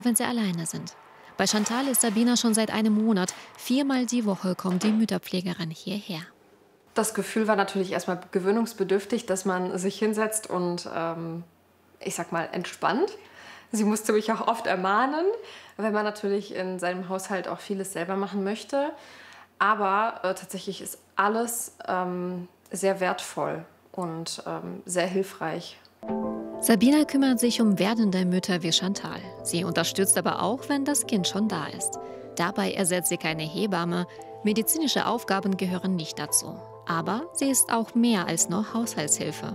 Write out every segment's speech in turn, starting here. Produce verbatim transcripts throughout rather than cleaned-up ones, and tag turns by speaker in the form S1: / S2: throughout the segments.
S1: wenn sie alleine sind. Bei Chantal ist Sabina schon seit einem Monat. Viermal die Woche kommt die Mütterpflegerin hierher.
S2: Das Gefühl war natürlich erstmal gewöhnungsbedürftig, dass man sich hinsetzt und, ähm, ich sag mal, entspannt. Sie musste mich auch oft ermahnen, weil man natürlich in seinem Haushalt auch vieles selber machen möchte. Aber äh, tatsächlich ist alles ähm, sehr wertvoll und ähm, sehr hilfreich.
S1: Sabina kümmert sich um werdende Mütter wie Chantal. Sie unterstützt aber auch, wenn das Kind schon da ist. Dabei ersetzt sie keine Hebamme. Medizinische Aufgaben gehören nicht dazu. Aber sie ist auch mehr als nur Haushaltshilfe.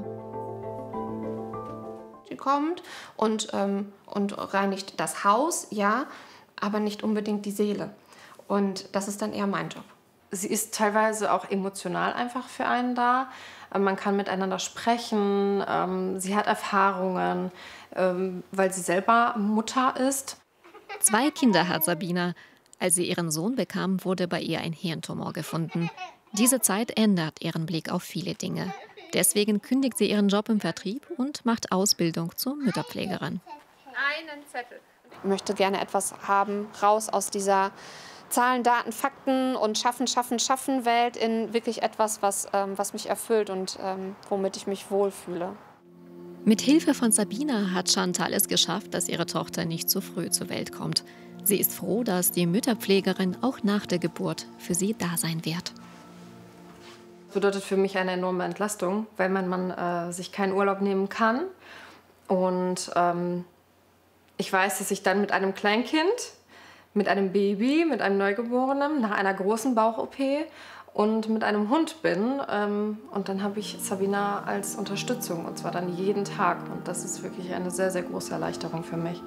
S3: Sie kommt und, ähm, und reinigt das Haus, ja, aber nicht unbedingt die Seele. Und das ist dann eher mein Job.
S2: Sie ist teilweise auch emotional einfach für einen da. Man kann miteinander sprechen. Sie hat Erfahrungen, weil sie selber Mutter ist.
S1: Zwei Kinder hat Sabina. Als sie ihren Sohn bekam, wurde bei ihr ein Hirntumor gefunden. Diese Zeit ändert ihren Blick auf viele Dinge. Deswegen kündigt sie ihren Job im Vertrieb und macht Ausbildung zur Mütterpflegerin.
S3: Einen Zettel. Ich möchte gerne etwas haben, raus aus dieser Zahlen, Daten, Fakten und Schaffen, Schaffen, Schaffen Welt in wirklich etwas, was, ähm, was mich erfüllt und ähm, womit ich mich wohlfühle.
S1: Mit Hilfe von Sabina hat Chantal es geschafft, dass ihre Tochter nicht zu früh zur Welt kommt. Sie ist froh, dass die Mütterpflegerin auch nach der Geburt für sie da sein wird.
S2: Das bedeutet für mich eine enorme Entlastung, weil man, man äh, sich keinen Urlaub nehmen kann. Und ähm, ich weiß, dass ich dann mit einem Kleinkind, mit einem Baby, mit einem Neugeborenen, nach einer großen Bauch-O P und mit einem Hund bin. Ähm, und dann habe ich Sabina als Unterstützung, und zwar dann jeden Tag. Und das ist wirklich eine sehr, sehr große Erleichterung für mich.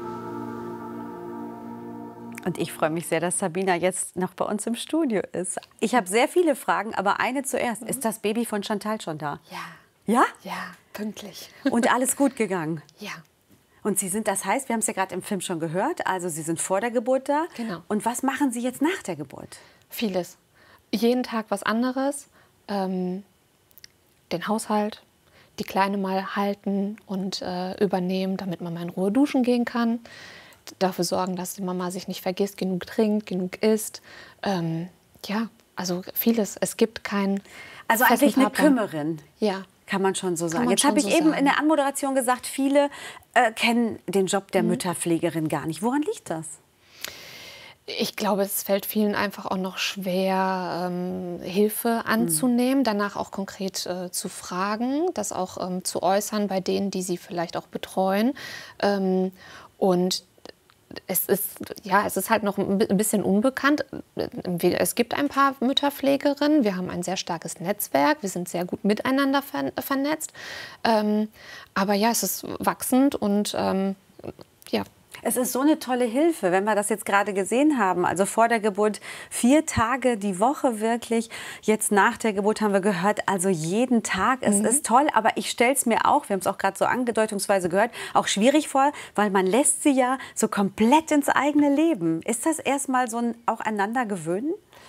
S4: Und ich freue mich sehr, dass Sabina jetzt noch bei uns im Studio ist. Ich habe sehr viele Fragen, aber eine zuerst. Mhm. Ist das Baby von Chantal schon da?
S3: Ja.
S4: Ja?
S3: Ja, pünktlich.
S4: Und alles gut gegangen?
S3: Ja.
S4: Und Sie sind, das heißt, wir haben es ja gerade im Film schon gehört, also Sie sind vor der Geburt da.
S3: Genau.
S4: Und was machen Sie jetzt nach der Geburt?
S3: Vieles. Jeden Tag was anderes. Ähm, den Haushalt, die Kleine mal halten und äh, übernehmen, damit man mal in Ruhe duschen gehen kann. Dafür sorgen, dass die Mama sich nicht vergisst, genug trinkt, genug isst. Ähm, ja, also vieles. Es gibt kein
S4: Also eigentlich eine Kümmerin.
S3: Ja.
S4: Kann man schon so sagen. Jetzt habe ich so eben sagen. in der Anmoderation gesagt, viele äh, kennen den Job der mhm. Mütterpflegerin gar nicht. Woran liegt das?
S3: Ich glaube, es fällt vielen einfach auch noch schwer, ähm, Hilfe anzunehmen, mhm. danach auch konkret äh, zu fragen, das auch ähm, zu äußern bei denen, die sie vielleicht auch betreuen. Ähm, und Es ist, ja, es ist halt noch ein bisschen unbekannt. Es gibt ein paar Mütterpflegerinnen. Wir haben ein sehr starkes Netzwerk. Wir sind sehr gut miteinander vernetzt. Ähm, aber ja, es ist wachsend und ähm, ja.
S4: Es ist so eine tolle Hilfe, wenn wir das jetzt gerade gesehen haben. Also vor der Geburt vier Tage die Woche wirklich. Jetzt nach der Geburt haben wir gehört, also jeden Tag. Es mhm. ist toll, aber ich stelle es mir auch, wir haben es auch gerade so angedeutungsweise gehört, auch schwierig vor, weil man lässt sie ja so komplett ins eigene Leben. Ist das erstmal so ein auch einander gewöhnen?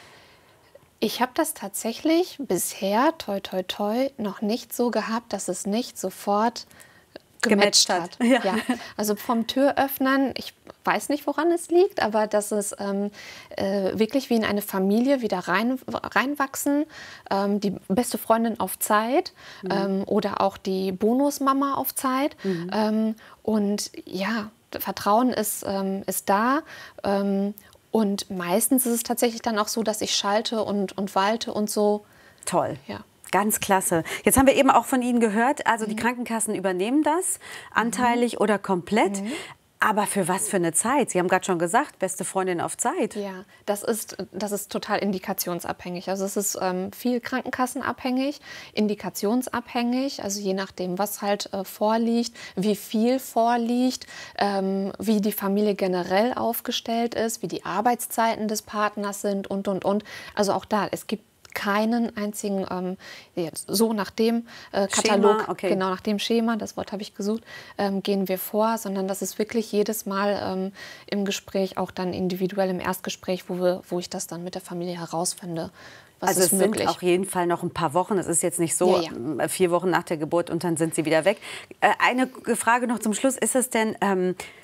S3: Ich habe das tatsächlich bisher, toi toi toi, noch nicht so gehabt, dass es nicht sofort gematcht hat. Ja. Ja. Also vom Türöffnen, ich weiß nicht, woran es liegt, aber dass es ähm, äh, wirklich wie in eine Familie wieder rein, reinwachsen. Ähm, die beste Freundin auf Zeit mhm. ähm, oder auch die Bonusmama auf Zeit. Mhm. Ähm, und ja, Vertrauen ist, ähm, ist da. Ähm, und meistens ist es tatsächlich dann auch so, dass ich schalte und, und walte und so.
S4: Toll.
S3: Ja.
S4: Ganz klasse. Jetzt haben wir eben auch von Ihnen gehört, also die Krankenkassen übernehmen das, anteilig mhm. oder komplett. Mhm. Aber für was für eine Zeit? Sie haben gerade schon gesagt, beste Freundin auf Zeit.
S3: Ja, das ist, das ist total indikationsabhängig. Also es ist ähm, viel krankenkassenabhängig, indikationsabhängig, also je nachdem, was halt äh, vorliegt, wie viel vorliegt, ähm, wie die Familie generell aufgestellt ist, wie die Arbeitszeiten des Partners sind und, und, und. Also auch da, es gibt keinen einzigen, ähm, jetzt so nach dem äh, Katalog,
S4: Schema, okay.
S3: genau nach dem Schema, das Wort habe ich gesucht, ähm, gehen wir vor, sondern das ist wirklich jedes Mal ähm, im Gespräch, auch dann individuell im Erstgespräch, wo, wir, wo ich das dann mit der Familie herausfinde. Was
S4: also
S3: ist
S4: es
S3: möglich.
S4: sind auf jeden Fall noch ein paar Wochen. Es ist jetzt nicht so,
S3: ja, ja.
S4: vier Wochen nach der Geburt und dann sind sie wieder weg. Äh, eine Frage noch zum Schluss, ist es denn... Ähm,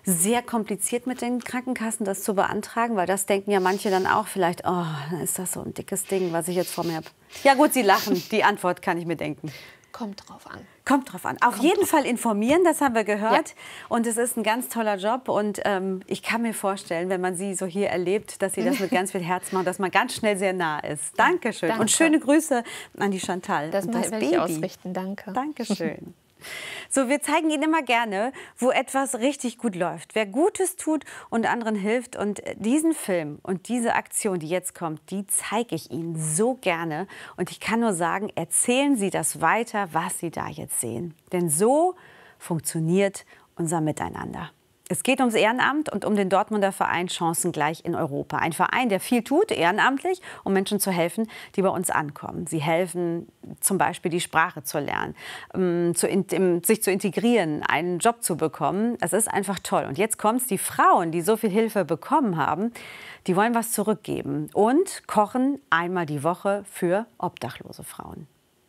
S4: sehr kompliziert mit den Krankenkassen, das zu beantragen? Weil das denken ja manche dann auch vielleicht, oh, dann ist das so ein dickes Ding, was ich jetzt vor mir habe. Ja gut, Sie lachen, die Antwort kann ich mir denken.
S3: Kommt drauf an.
S4: Kommt drauf an. Auf
S3: Kommt
S4: jeden
S3: drauf
S4: Fall informieren, das haben wir gehört.
S3: Ja.
S4: Und es ist ein ganz toller Job. Und ähm, ich kann mir vorstellen, wenn man Sie so hier erlebt, dass Sie das mit ganz viel Herz machen, dass man ganz schnell sehr nah ist. Dankeschön.
S3: Danke.
S4: Und schöne Grüße an die Chantal.
S3: Das,
S4: und
S3: das werde ich ausrichten. Danke.
S4: Dankeschön. So, wir zeigen Ihnen immer gerne, wo etwas richtig gut läuft. Wer Gutes tut und anderen hilft. Und diesen Film und diese Aktion, die jetzt kommt, die zeige ich Ihnen so gerne. Und ich kann nur sagen, erzählen Sie das weiter, was Sie da jetzt sehen. Denn so funktioniert unser Miteinander. Es geht ums Ehrenamt und um den Dortmunder Verein Chancengleich in Europa. Ein Verein, der viel tut, ehrenamtlich, um Menschen zu helfen, die bei uns ankommen. Sie helfen zum Beispiel, die Sprache zu lernen, ähm, zu in, sich zu integrieren, einen Job zu bekommen. Es ist einfach toll. Und jetzt kommt's, die Frauen, die so viel Hilfe bekommen haben, die wollen was zurückgeben und kochen einmal die Woche für obdachlose Frauen.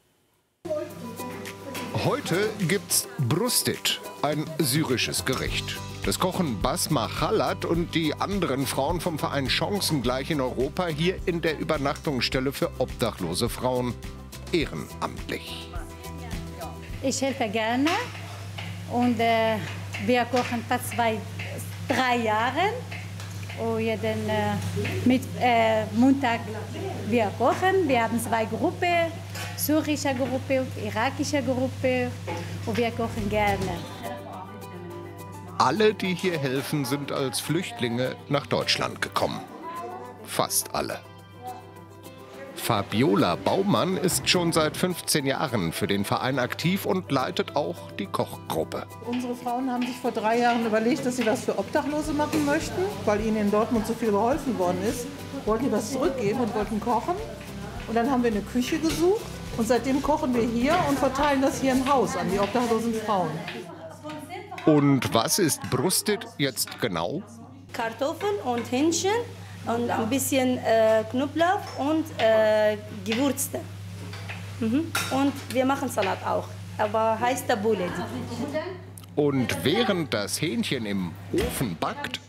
S5: Heute gibt's Brustit, ein syrisches Gericht. Das kochen Basma Khalat und die anderen Frauen vom Verein Chancengleich in Europa hier in der Übernachtungsstelle für obdachlose Frauen ehrenamtlich.
S6: Ich helfe gerne und äh, wir kochen fast zwei, drei Jahre. Und jeden äh, mit äh, Montag wir kochen. Wir haben zwei Gruppen, syrische Gruppe und irakische Gruppe. Und wir kochen gerne.
S5: Alle, die hier helfen, sind als Flüchtlinge nach Deutschland gekommen. Fast alle. Fabiola Baumann ist schon seit fünfzehn Jahren für den Verein aktiv und leitet auch die Kochgruppe.
S7: Unsere Frauen haben sich vor drei Jahren überlegt, dass sie was für Obdachlose machen möchten, weil ihnen in Dortmund so viel geholfen worden ist. Wollten die was zurückgeben und wollten kochen. Und dann haben wir eine Küche gesucht und seitdem kochen wir hier und verteilen das hier im Haus an die obdachlosen Frauen.
S5: Und was ist Brustit jetzt genau?
S8: Kartoffeln und Hähnchen und ein bisschen äh, Knoblauch und äh, Gewürze. Mhm. Und wir machen Salat auch, aber heißt Tabbouleh.
S5: Und während das Hähnchen im Ofen backt,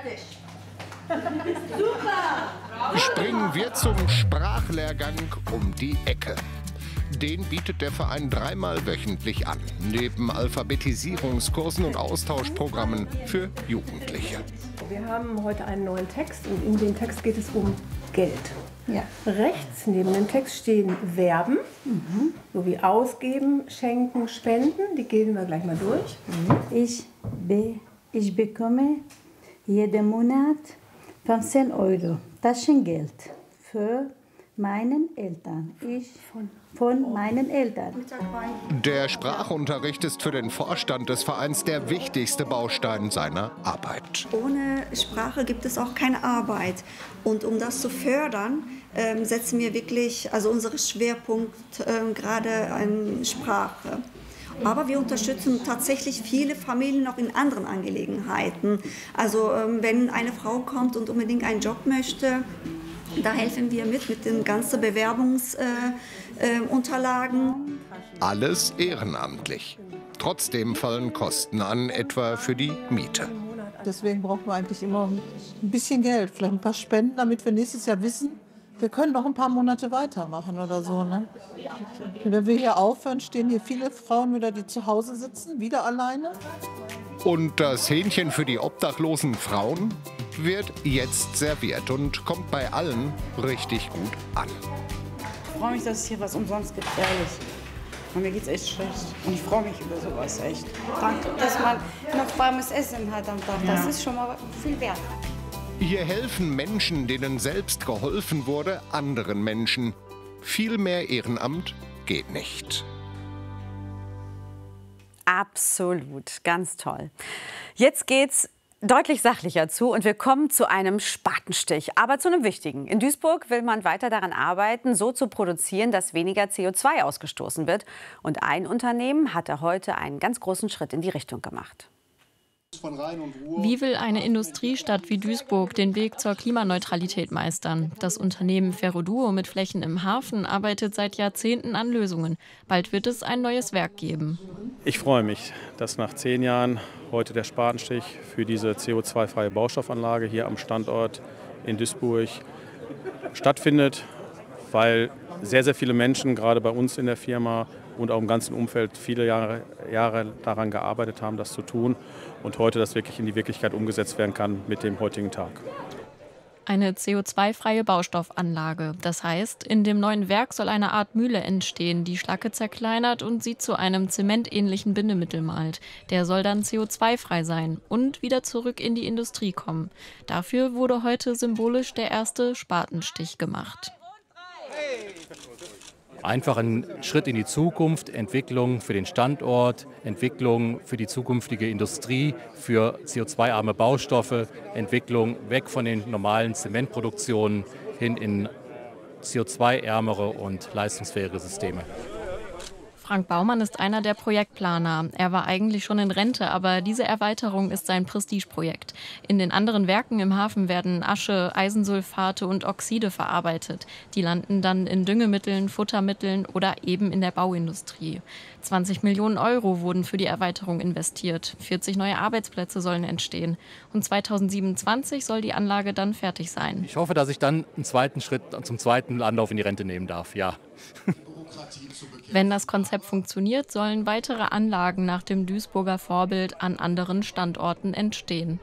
S5: springen wir zum Sprachlehrgang um die Ecke. Den bietet der Verein dreimal wöchentlich an, neben Alphabetisierungskursen und Austauschprogrammen für Jugendliche.
S9: Wir haben heute einen neuen Text und in dem Text geht es um Geld. Ja. Rechts neben dem Text stehen Verben, mhm. sowie ausgeben, schenken, spenden. Die gehen wir gleich mal durch.
S6: Mhm. Ich, be, ich bekomme jeden Monat fünfzehn Euro Taschengeld für meinen Eltern. Ich von, von meinen Eltern.
S5: Der Sprachunterricht ist für den Vorstand des Vereins der wichtigste Baustein seiner Arbeit.
S10: Ohne Sprache gibt es auch keine Arbeit. Und um das zu fördern, ähm, setzen wir wirklich, also unseren Schwerpunkt ähm, gerade an Sprache. Aber wir unterstützen tatsächlich viele Familien auch in anderen Angelegenheiten. Also ähm, wenn eine Frau kommt und unbedingt einen Job möchte, da helfen wir mit, mit den ganzen Bewerbungsunterlagen. Äh, äh,
S5: Alles ehrenamtlich. Trotzdem fallen Kosten an, etwa für die Miete.
S7: Deswegen brauchen wir eigentlich immer ein bisschen Geld, vielleicht ein paar Spenden, damit wir nächstes Jahr wissen, wir können noch ein paar Monate weitermachen oder so. Ne? Wenn wir hier aufhören, stehen hier viele Frauen wieder, die zu Hause sitzen, wieder alleine.
S5: Und das Hähnchen für die obdachlosen Frauen wird jetzt serviert und kommt bei allen richtig gut an.
S11: Ich freue mich, dass es hier was umsonst gibt, ehrlich. Und mir geht's echt schlecht. Und ich freue mich über sowas, echt. Danke, dass man noch warmes Essen hat am Tag. Ja. Das ist schon mal viel wert.
S5: Hier helfen Menschen, denen selbst geholfen wurde, anderen Menschen. Viel mehr Ehrenamt geht nicht.
S4: Absolut, ganz toll. Jetzt geht's deutlich sachlicher zu und wir kommen zu einem Spatenstich, aber zu einem wichtigen. In Duisburg will man weiter daran arbeiten, so zu produzieren, dass weniger C O zwei ausgestoßen wird. Und ein Unternehmen hat da heute einen ganz großen Schritt in die Richtung gemacht.
S12: Wie will eine Industriestadt wie Duisburg den Weg zur Klimaneutralität meistern? Das Unternehmen Ferroduo mit Flächen im Hafen arbeitet seit Jahrzehnten an Lösungen. Bald wird es ein neues Werk geben.
S13: Ich freue mich, dass nach zehn Jahren heute der Spatenstich für diese C O zwei freie Baustoffanlage hier am Standort in Duisburg stattfindet, weil sehr, sehr viele Menschen, gerade bei uns in der Firma und auch im ganzen Umfeld, viele Jahre, Jahre daran gearbeitet haben, das zu tun und heute das wirklich in die Wirklichkeit umgesetzt werden kann mit dem heutigen Tag.
S12: Eine C O zwei freie Baustoffanlage. Das heißt, in dem neuen Werk soll eine Art Mühle entstehen, die Schlacke zerkleinert und sie zu einem zementähnlichen Bindemittel malt. Der soll dann C O zwei frei sein und wieder zurück in die Industrie kommen. Dafür wurde heute symbolisch der erste Spatenstich gemacht.
S14: Einfach ein Schritt in die Zukunft, Entwicklung für den Standort, Entwicklung für die zukünftige Industrie, für C O zwei arme Baustoffe, Entwicklung weg von den normalen Zementproduktionen hin in C O zwei ärmere und leistungsfähige Systeme.
S12: Frank Baumann ist einer der Projektplaner. Er war eigentlich schon in Rente, aber diese Erweiterung ist sein Prestigeprojekt. In den anderen Werken im Hafen werden Asche, Eisensulfate und Oxide verarbeitet. Die landen dann in Düngemitteln, Futtermitteln oder eben in der Bauindustrie. zwanzig Millionen Euro wurden für die Erweiterung investiert. vierzig neue Arbeitsplätze sollen entstehen. Und zweitausendsiebenundzwanzig soll die Anlage dann fertig sein.
S14: Ich hoffe, dass ich dann einen zweiten Schritt zum zweiten Anlauf in die Rente nehmen darf, ja.
S12: Wenn das Konzept funktioniert, sollen weitere Anlagen nach dem Duisburger Vorbild an anderen Standorten entstehen.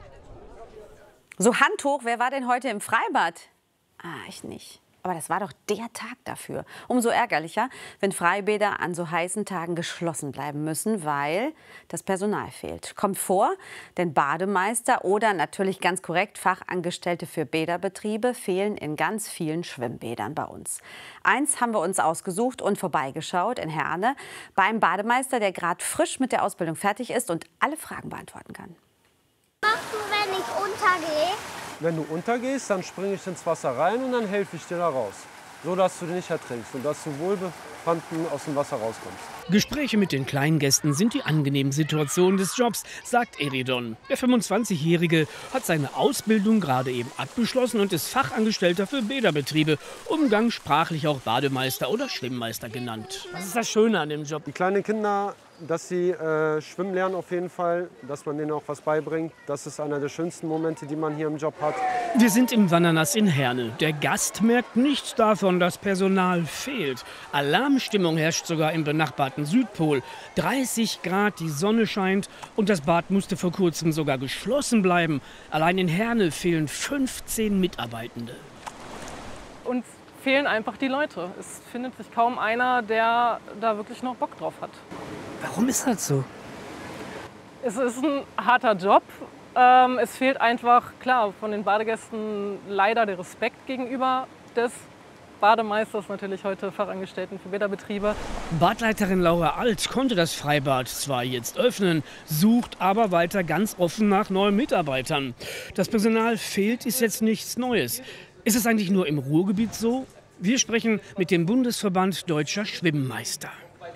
S4: So Hand hoch, wer war denn heute im Freibad? Ah, ich nicht. Aber das war doch der Tag dafür. Umso ärgerlicher, wenn Freibäder an so heißen Tagen geschlossen bleiben müssen, weil das Personal fehlt. Kommt vor, denn Bademeister oder natürlich ganz korrekt Fachangestellte für Bäderbetriebe fehlen in ganz vielen Schwimmbädern bei uns. Eins haben wir uns ausgesucht und vorbeigeschaut in Herne beim Bademeister, der gerade frisch mit der Ausbildung fertig ist und alle Fragen beantworten kann.
S15: Was machst du, wenn ich untergehe?
S16: Wenn du untergehst, dann springe ich ins Wasser rein und dann helfe ich dir da raus. So, dass du dich nicht ertrinkst und dass du wohlbefanden aus dem Wasser rauskommst.
S17: Gespräche mit den kleinen Gästen sind die angenehmen Situationen des Jobs, sagt Eridon. Der fünfundzwanzigjährige hat seine Ausbildung gerade eben abgeschlossen und ist Fachangestellter für Bäderbetriebe, umgangssprachlich auch Bademeister oder Schwimmmeister genannt. Was ist das Schöne an dem Job?
S16: Die kleinen Kinder, dass sie äh, schwimmen lernen auf jeden Fall, dass man denen auch was beibringt. Das ist einer der schönsten Momente, die man hier im Job hat.
S17: Wir sind im Wandernass in Herne. Der Gast merkt nichts davon, dass Personal fehlt. Alarmstimmung herrscht sogar im benachbarten Südpol. dreißig Grad, die Sonne scheint und das Bad musste vor kurzem sogar geschlossen bleiben. Allein in Herne fehlen fünfzehn Mitarbeitende.
S18: Uns fehlen einfach die Leute. Es findet sich kaum einer, der da wirklich noch Bock drauf hat.
S17: Warum ist das so?
S18: Es ist ein harter Job. Ähm, es fehlt einfach, klar, von den Badegästen leider der Respekt gegenüber des Bademeisters, natürlich heute Fachangestellten für Bäderbetriebe.
S17: Badleiterin Laura Alt konnte das Freibad zwar jetzt öffnen, sucht aber weiter ganz offen nach neuen Mitarbeitern. Das Personal fehlt, ist jetzt nichts Neues. Ist es eigentlich nur im Ruhrgebiet so? Wir sprechen mit dem Bundesverband Deutscher Schwimmmeister.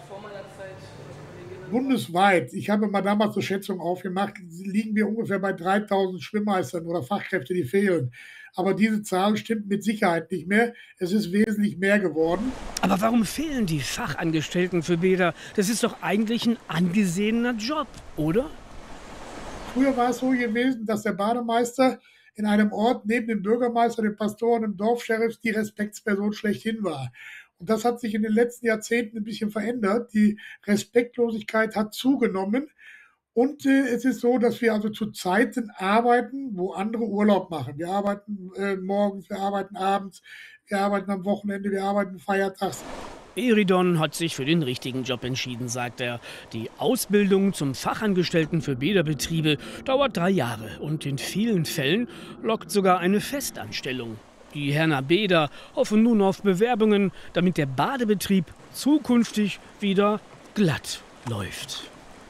S19: Bundesweit, ich habe mal damals eine Schätzung aufgemacht, liegen wir ungefähr bei dreitausend Schwimmmeistern oder Fachkräfte, die fehlen. Aber diese Zahl stimmt mit Sicherheit nicht mehr. Es ist wesentlich mehr geworden.
S17: Aber warum fehlen die Fachangestellten für Bäder? Das ist doch eigentlich ein angesehener Job, oder?
S19: Früher war es so gewesen, dass der Bademeister in einem Ort neben dem Bürgermeister, dem Pastor und dem Dorfscheriff die Respektsperson schlechthin war. Und das hat sich in den letzten Jahrzehnten ein bisschen verändert. Die Respektlosigkeit hat zugenommen. Und äh, es ist so, dass wir also zu Zeiten arbeiten, wo andere Urlaub machen. Wir arbeiten äh, morgens, wir arbeiten abends, wir arbeiten am Wochenende, wir arbeiten feiertags.
S17: Eridon hat sich für den richtigen Job entschieden, sagt er. Die Ausbildung zum Fachangestellten für Bäderbetriebe dauert drei Jahre. Und in vielen Fällen lockt sogar eine Festanstellung. Die Herner Bäder hoffen nun auf Bewerbungen, damit der Badebetrieb zukünftig wieder glatt läuft.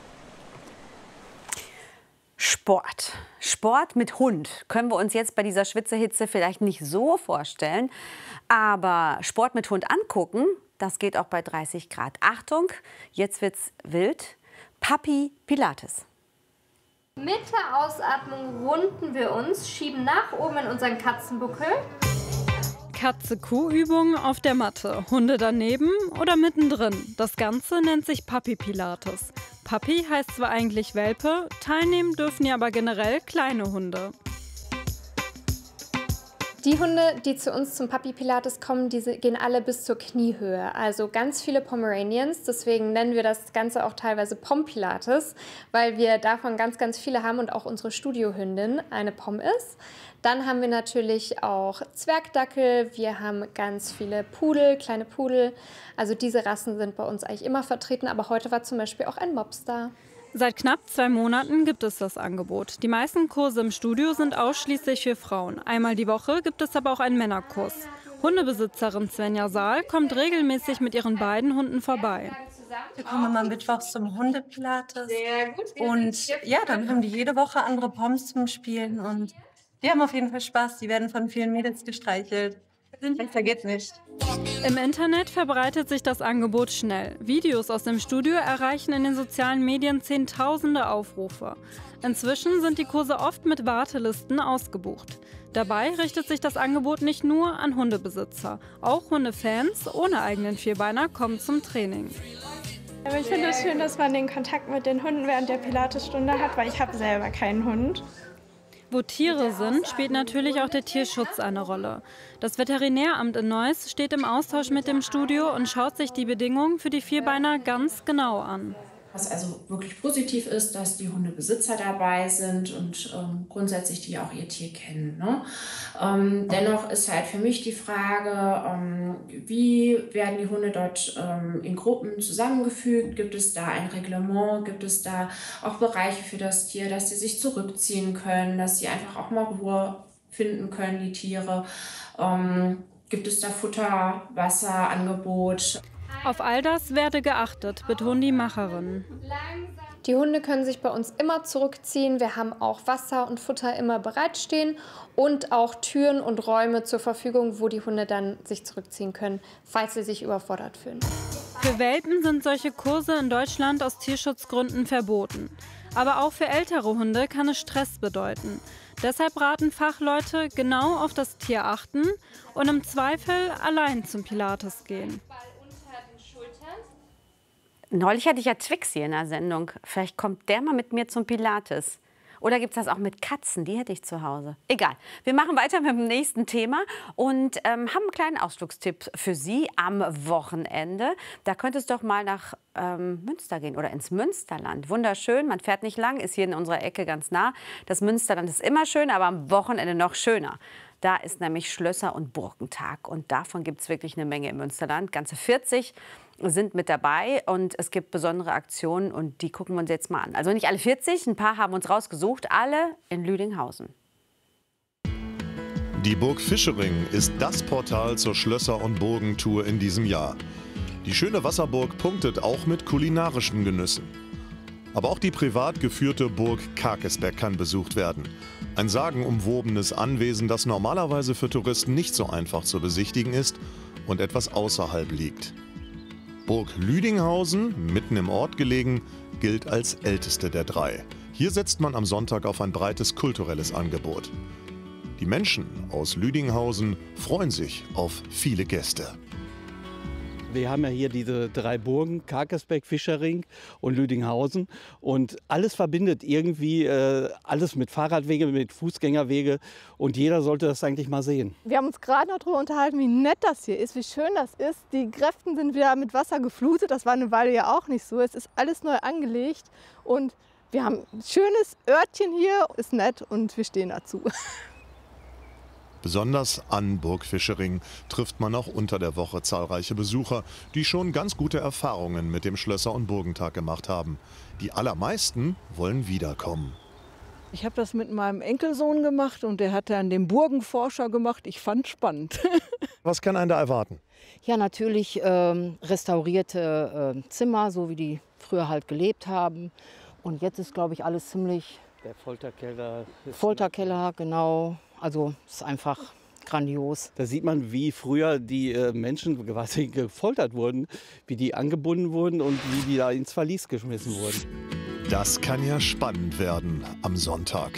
S4: Sport. Sport mit Hund können wir uns jetzt bei dieser Schwitzehitze vielleicht nicht so vorstellen. Aber Sport mit Hund angucken, das geht auch bei dreißig Grad. Achtung, jetzt wird's wild. Papi Pilates.
S20: Mit der Ausatmung runden wir uns, schieben nach oben in unseren Katzenbuckel.
S21: Katze-Kuh-Übung auf der Matte. Hunde daneben oder mittendrin. Das Ganze nennt sich Puppy-Pilates. Puppy heißt zwar eigentlich Welpe, teilnehmen dürfen ja aber generell kleine Hunde.
S3: Die Hunde, die zu uns zum Puppy Pilates kommen, die gehen alle bis zur Kniehöhe. Also ganz viele Pomeranians, deswegen nennen wir das Ganze auch teilweise Pom Pilates, weil wir davon ganz, ganz viele haben und auch unsere Studiohündin eine Pom ist. Dann haben wir natürlich auch Zwergdackel, wir haben ganz viele Pudel, kleine Pudel. Also diese Rassen sind bei uns eigentlich immer vertreten, aber heute war zum Beispiel auch ein Mops da.
S21: Seit knapp zwei Monaten gibt es das Angebot. Die meisten Kurse im Studio sind ausschließlich für Frauen. Einmal die Woche gibt es aber auch einen Männerkurs. Hundebesitzerin Svenja Saal kommt regelmäßig mit ihren beiden Hunden vorbei.
S22: Wir kommen immer mittwochs zum Hundepilates. Und ja, dann haben die jede Woche andere Poms zum Spielen. Und die haben auf jeden Fall Spaß. Die werden von vielen Mädels gestreichelt. Vergeht nicht.
S21: Im Internet verbreitet sich das Angebot schnell. Videos aus dem Studio erreichen in den sozialen Medien Zehntausende Aufrufe. Inzwischen sind die Kurse oft mit Wartelisten ausgebucht. Dabei richtet sich das Angebot nicht nur an Hundebesitzer. Auch Hundefans ohne eigenen Vierbeiner kommen zum Training.
S23: Aber ich finde es schön, dass man den Kontakt mit den Hunden während der Pilatesstunde hat, weil ich habe selber keinen Hund.
S21: Wo Tiere sind, spielt natürlich auch der Tierschutz eine Rolle. Das Veterinäramt in Neuss steht im Austausch mit dem Studio und schaut sich die Bedingungen für die Vierbeiner ganz genau an.
S24: Was also wirklich positiv ist, dass die Hundebesitzer dabei sind und ähm, grundsätzlich die auch ihr Tier kennen. Ne? Ähm, dennoch ist halt für mich die Frage, ähm, wie werden die Hunde dort ähm, in Gruppen zusammengefügt? Gibt es da ein Reglement? Gibt es da auch Bereiche für das Tier, dass sie sich zurückziehen können, dass sie einfach auch mal Ruhe finden können, die Tiere? Ähm, gibt es da Futter, Wasser, Angebot?
S21: Auf all das werde geachtet, betonen die Macherinnen.
S3: Die Hunde können sich bei uns immer zurückziehen. Wir haben auch Wasser und Futter immer bereitstehen und auch Türen und Räume zur Verfügung, wo die Hunde dann sich zurückziehen können, falls sie sich überfordert fühlen.
S21: Für Welpen sind solche Kurse in Deutschland aus Tierschutzgründen verboten. Aber auch für ältere Hunde kann es Stress bedeuten. Deshalb raten Fachleute, genau auf das Tier achten und im Zweifel allein zum Pilates gehen.
S4: Neulich hatte ich ja Twix hier in der Sendung. Vielleicht kommt der mal mit mir zum Pilates. Oder gibt es das auch mit Katzen? Die hätte ich zu Hause. Egal. Wir machen weiter mit dem nächsten Thema und ähm, haben einen kleinen Ausflugstipp für Sie am Wochenende. Da könnte es doch mal nach ähm, Münster gehen oder ins Münsterland. Wunderschön, man fährt nicht lang, ist hier in unserer Ecke ganz nah. Das Münsterland ist immer schön, aber am Wochenende noch schöner. Da ist nämlich Schlösser- und Burgentag und davon gibt es wirklich eine Menge im Münsterland. Ganze vierzig sind mit dabei und es gibt besondere Aktionen und die gucken wir uns jetzt mal an. Also nicht alle vierzig, ein paar haben uns rausgesucht, alle in Lüdinghausen.
S25: Die Burg Fischering ist das Portal zur Schlösser- und Burgentour in diesem Jahr. Die schöne Wasserburg punktet auch mit kulinarischen Genüssen. Aber auch die privat geführte Burg Karkesbeck kann besucht werden. Ein sagenumwobenes Anwesen, das normalerweise für Touristen nicht so einfach zu besichtigen ist und etwas außerhalb liegt. Burg Lüdinghausen, mitten im Ort gelegen, gilt als älteste der drei. Hier setzt man am Sonntag auf ein breites kulturelles Angebot. Die Menschen aus Lüdinghausen freuen sich auf viele Gäste.
S26: Wir haben ja hier diese drei Burgen, Karkesbeck, Fischering und Lüdinghausen. Und alles verbindet irgendwie, äh, alles mit Fahrradwege, mit Fußgängerwege. Und jeder sollte das eigentlich mal sehen.
S27: Wir haben uns gerade noch darüber unterhalten, wie nett das hier ist, wie schön das ist. Die Gräften sind wieder mit Wasser geflutet. Das war eine Weile ja auch nicht so. Es ist alles neu angelegt. Und wir haben ein schönes Örtchen hier, ist nett und wir stehen dazu.
S25: Besonders an Burg Fischering trifft man auch unter der Woche zahlreiche Besucher, die schon ganz gute Erfahrungen mit dem Schlösser- und Burgentag gemacht haben. Die allermeisten wollen wiederkommen.
S28: Ich habe das mit meinem Enkelsohn gemacht und der hat dann den Burgenforscher gemacht. Ich fand es spannend.
S25: Was kann einen da erwarten?
S29: Ja, natürlich ähm, restaurierte äh, Zimmer, so wie die früher halt gelebt haben. Und jetzt ist, glaube ich, alles ziemlich...
S26: Der Folterkeller.
S29: Folterkeller, genau. Also es ist einfach grandios.
S26: Da sieht man, wie früher die äh, Menschen quasi gefoltert wurden, wie die angebunden wurden und wie die da ins Verlies geschmissen wurden.
S25: Das kann ja spannend werden am Sonntag.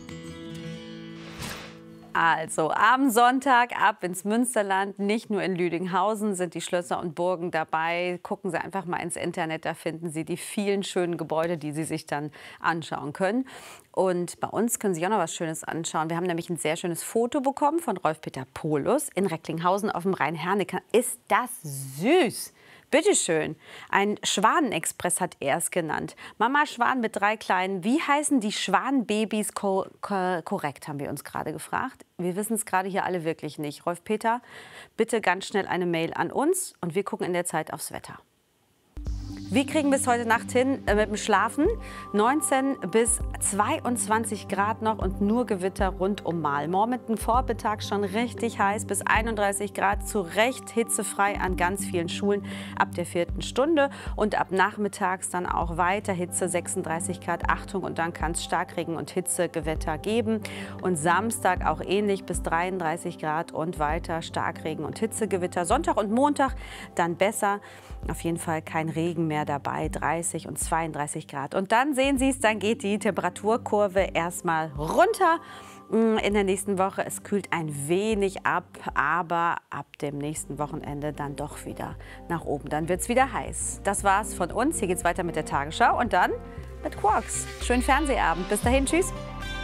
S4: Also am Sonntag ab ins Münsterland, nicht nur in Lüdinghausen sind die Schlösser und Burgen dabei. Gucken Sie einfach mal ins Internet, da finden Sie die vielen schönen Gebäude, die Sie sich dann anschauen können. Und bei uns können Sie sich auch noch was Schönes anschauen. Wir haben nämlich ein sehr schönes Foto bekommen von Rolf-Peter Polus in Recklinghausen auf dem Rhein-Herne-Kanal. Ist das süß! Bitteschön. Ein Schwanenexpress hat er es genannt. Mama Schwan mit drei Kleinen. Wie heißen die Schwanenbabys ko ko korrekt, haben wir uns gerade gefragt. Wir wissen es gerade hier alle wirklich nicht. Rolf-Peter, bitte ganz schnell eine Mail an uns und wir gucken in der Zeit aufs Wetter. Wie kriegen wir es heute Nacht hin äh, mit dem Schlafen? neunzehn bis zweiundzwanzig Grad noch und nur Gewitter rund um Mal. Morgen Vormittag schon richtig heiß bis einunddreißig Grad. Zu Recht hitzefrei an ganz vielen Schulen ab der vierten Stunde. Und ab nachmittags dann auch weiter Hitze, sechsunddreißig Grad. Achtung, und dann kann es Starkregen und Hitzegewitter geben. Und Samstag auch ähnlich bis dreiunddreißig Grad und weiter Starkregen und Hitzegewitter. Sonntag und Montag dann besser. Auf jeden Fall kein Regen mehr dabei, dreißig und zweiunddreißig Grad. Und dann sehen Sie es, dann geht die Temperaturkurve erstmal runter in der nächsten Woche. Es kühlt ein wenig ab, aber ab dem nächsten Wochenende dann doch wieder nach oben. Dann wird es wieder heiß. Das war's von uns. Hier geht's weiter mit der Tagesschau und dann mit Quarks. Schönen Fernsehabend. Bis dahin, tschüss.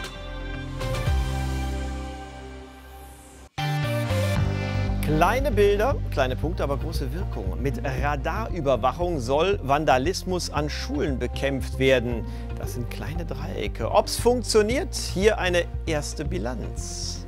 S1: Kleine Bilder, kleine Punkte, aber große Wirkung. Mit Radarüberwachung soll Vandalismus an Schulen bekämpft werden. Das sind kleine Dreiecke. Ob es funktioniert, hier eine erste Bilanz.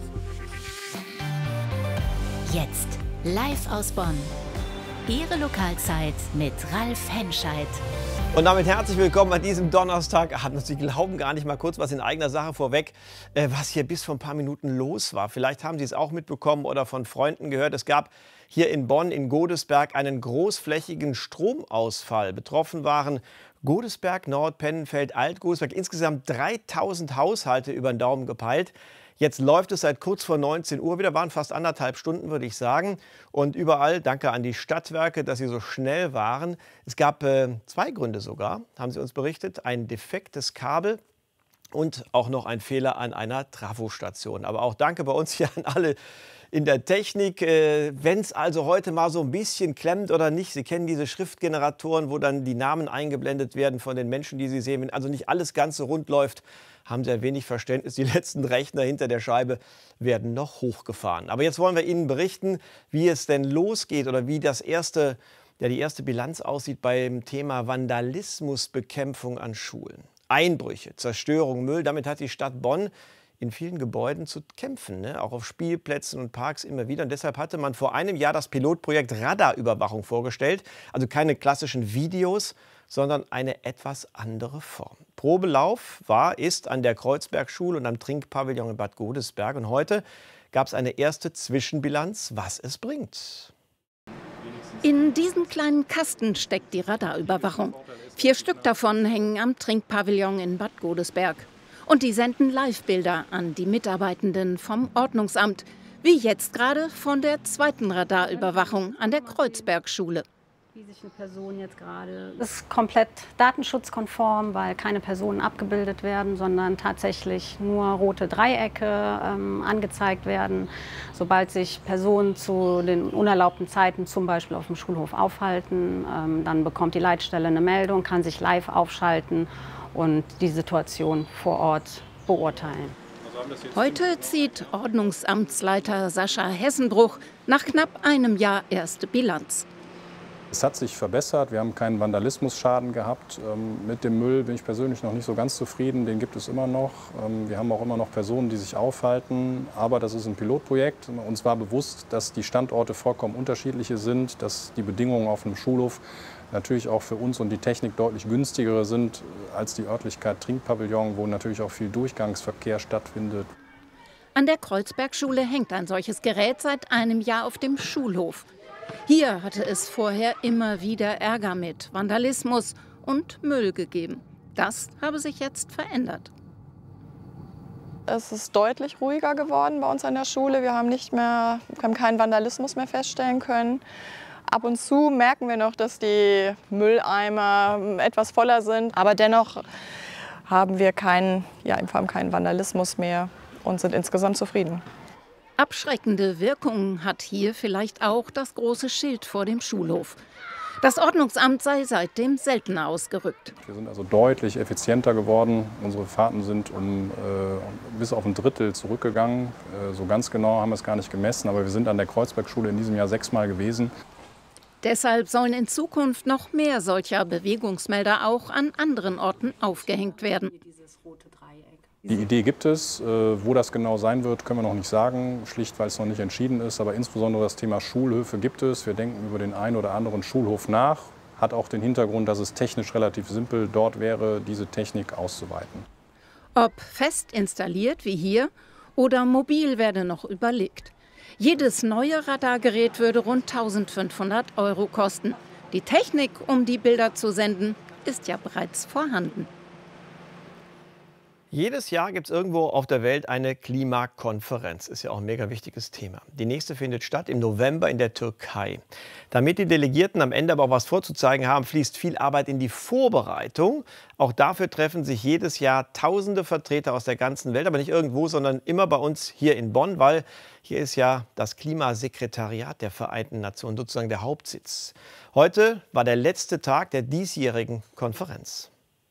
S2: Jetzt live aus Bonn. Ihre Lokalzeit mit Ralf Henscheid.
S1: Und damit herzlich willkommen an diesem Donnerstag. Ach, Sie glauben gar nicht, mal kurz was in eigener Sache vorweg, äh, was hier bis vor ein paar Minuten los war. Vielleicht haben Sie es auch mitbekommen oder von Freunden gehört. Es gab hier in Bonn, in Godesberg, einen großflächigen Stromausfall. Betroffen waren Godesberg, Nord, Pennenfeld, Alt-Godesberg. Insgesamt dreitausend Haushalte über den Daumen gepeilt. Jetzt läuft es seit kurz vor neunzehn Uhr wieder, waren fast anderthalb Stunden, würde ich sagen. Und überall, danke an die Stadtwerke, dass sie so schnell waren. Es gab äh, zwei Gründe sogar, haben sie uns berichtet. Ein defektes Kabel und auch noch ein Fehler an einer Trafostation. Aber auch danke bei uns hier an alle in der Technik. Äh, Wenn es also heute mal so ein bisschen klemmt oder nicht, Sie kennen diese Schriftgeneratoren, wo dann die Namen eingeblendet werden von den Menschen, die Sie sehen. Wenn also nicht alles ganz so rund läuft, haben Sie ein wenig Verständnis. Die letzten Rechner hinter der Scheibe werden noch hochgefahren. Aber jetzt wollen wir Ihnen berichten, wie es denn losgeht oder wie das erste, ja, die erste Bilanz aussieht beim Thema Vandalismusbekämpfung an Schulen. Einbrüche, Zerstörung, Müll, damit hat die Stadt Bonn in vielen Gebäuden zu kämpfen, ne? Auch auf Spielplätzen und Parks immer wieder. Und deshalb hatte man vor einem Jahr das Pilotprojekt Radarüberwachung vorgestellt. Also keine klassischen Videos, sondern eine etwas andere Form. Probelauf war, ist an der Kreuzbergschule und am Trinkpavillon in Bad Godesberg. Und heute gab es eine erste Zwischenbilanz, was es bringt.
S5: In diesem kleinen Kasten steckt die Radarüberwachung. Vier Stück davon hängen am Trinkpavillon in Bad Godesberg. Und die senden Live-Bilder an die Mitarbeitenden vom Ordnungsamt. Wie jetzt gerade von der zweiten Radarüberwachung an der Kreuzbergschule.
S6: Wie sich eine Person jetzt gerade. Das ist komplett datenschutzkonform, weil keine Personen abgebildet werden, sondern tatsächlich nur rote Dreiecke ähm, angezeigt werden. Sobald sich Personen zu den unerlaubten Zeiten zum Beispiel auf dem Schulhof aufhalten, ähm, dann bekommt die Leitstelle eine Meldung, kann sich live aufschalten und die Situation vor Ort beurteilen.
S5: Heute zieht Ordnungsamtsleiter Sascha Hessenbruch nach knapp einem Jahr erste Bilanz.
S7: Es hat sich verbessert, wir haben keinen Vandalismusschaden gehabt. Mit dem Müll bin ich persönlich noch nicht so ganz zufrieden, den gibt es immer noch. Wir haben auch immer noch Personen, die sich aufhalten, aber das ist ein Pilotprojekt. Uns war bewusst, dass die Standorte vollkommen unterschiedliche sind, dass die Bedingungen auf einem Schulhof natürlich auch für uns und die Technik deutlich günstigere sind als die Örtlichkeit Trinkpavillon, wo natürlich auch viel Durchgangsverkehr stattfindet.
S5: An der Kreuzbergschule hängt ein solches Gerät seit einem Jahr auf dem Schulhof. Hier hatte es vorher immer wieder Ärger mit Vandalismus und Müll gegeben. Das habe sich jetzt verändert.
S8: Es ist deutlich ruhiger geworden bei uns an der Schule. Wir haben nicht mehr, wir haben keinen Vandalismus mehr feststellen können. Ab und zu merken wir noch, dass die Mülleimer etwas voller sind, aber dennoch haben wir keinen, ja, im Fall keinen Vandalismus mehr und sind insgesamt zufrieden.
S5: Abschreckende Wirkung hat hier vielleicht auch das große Schild vor dem Schulhof. Das Ordnungsamt sei seitdem seltener ausgerückt.
S7: Wir sind also deutlich effizienter geworden. Unsere Fahrten sind um äh, bis auf ein Drittel zurückgegangen. Äh, so ganz genau haben wir es gar nicht gemessen, aber wir sind an der Kreuzbergschule in diesem Jahr sechsmal gewesen.
S5: Deshalb sollen in Zukunft noch mehr solcher Bewegungsmelder auch an anderen Orten aufgehängt werden.
S7: Die Idee gibt es. Wo das genau sein wird, können wir noch nicht sagen, schlicht weil es noch nicht entschieden ist. Aber insbesondere das Thema Schulhöfe gibt es. Wir denken über den einen oder anderen Schulhof nach. Hat auch den Hintergrund, dass es technisch relativ simpel dort wäre, diese Technik auszuweiten.
S5: Ob fest installiert wie hier oder mobil werde noch überlegt. Jedes neue Radargerät würde rund eintausendfünfhundert Euro kosten. Die Technik, um die Bilder zu senden, ist ja bereits vorhanden.
S1: Jedes Jahr gibt es irgendwo auf der Welt eine Klimakonferenz. Ist ja auch ein mega wichtiges Thema. Die nächste findet statt im November in der Türkei. Damit die Delegierten am Ende aber auch was vorzuzeigen haben, fließt viel Arbeit in die Vorbereitung. Auch dafür treffen sich jedes Jahr tausende Vertreter aus der ganzen Welt, aber nicht irgendwo, sondern immer bei uns hier in Bonn, weil hier ist ja das Klimasekretariat der Vereinten Nationen, sozusagen der Hauptsitz. Heute war der letzte Tag der diesjährigen Konferenz.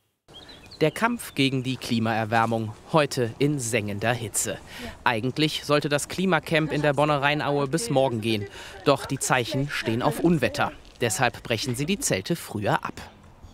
S9: Der Kampf gegen die Klimaerwärmung, heute in sengender Hitze. Eigentlich sollte das Klimacamp in der Bonner Rheinaue bis morgen gehen. Doch die Zeichen stehen auf Unwetter. Deshalb brechen sie die Zelte früher ab.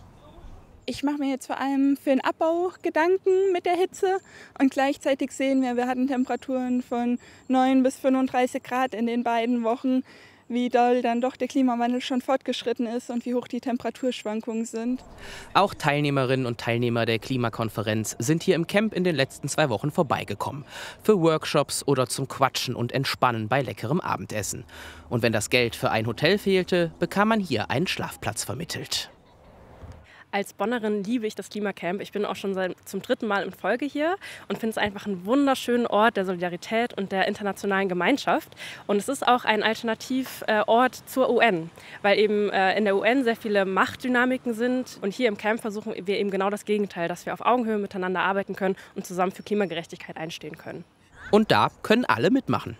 S23: Ich mache mir jetzt vor allem für den Abbau Gedanken mit der Hitze. Und gleichzeitig sehen wir, wir hatten Temperaturen von neun bis fünfunddreißig Grad in den beiden Wochen. Wie doll dann doch der Klimawandel schon fortgeschritten ist und wie hoch die Temperaturschwankungen sind.
S9: Auch Teilnehmerinnen und Teilnehmer der Klimakonferenz sind hier im Camp in den letzten zwei Wochen vorbeigekommen. Für Workshops oder zum Quatschen und Entspannen bei leckerem Abendessen. Und wenn das Geld für ein Hotel fehlte, bekam man hier einen Schlafplatz vermittelt.
S10: Als Bonnerin liebe ich das Klimacamp. Ich bin auch schon seit, zum dritten Mal in Folge hier und finde es einfach einen wunderschönen Ort der Solidarität und der internationalen Gemeinschaft. Und es ist auch ein Alternativort äh, zur U N, weil eben äh, in der U N sehr viele Machtdynamiken sind. Und hier im Camp versuchen wir eben genau das Gegenteil, dass wir auf Augenhöhe miteinander arbeiten können und zusammen für Klimagerechtigkeit einstehen können.
S9: Und da können alle mitmachen.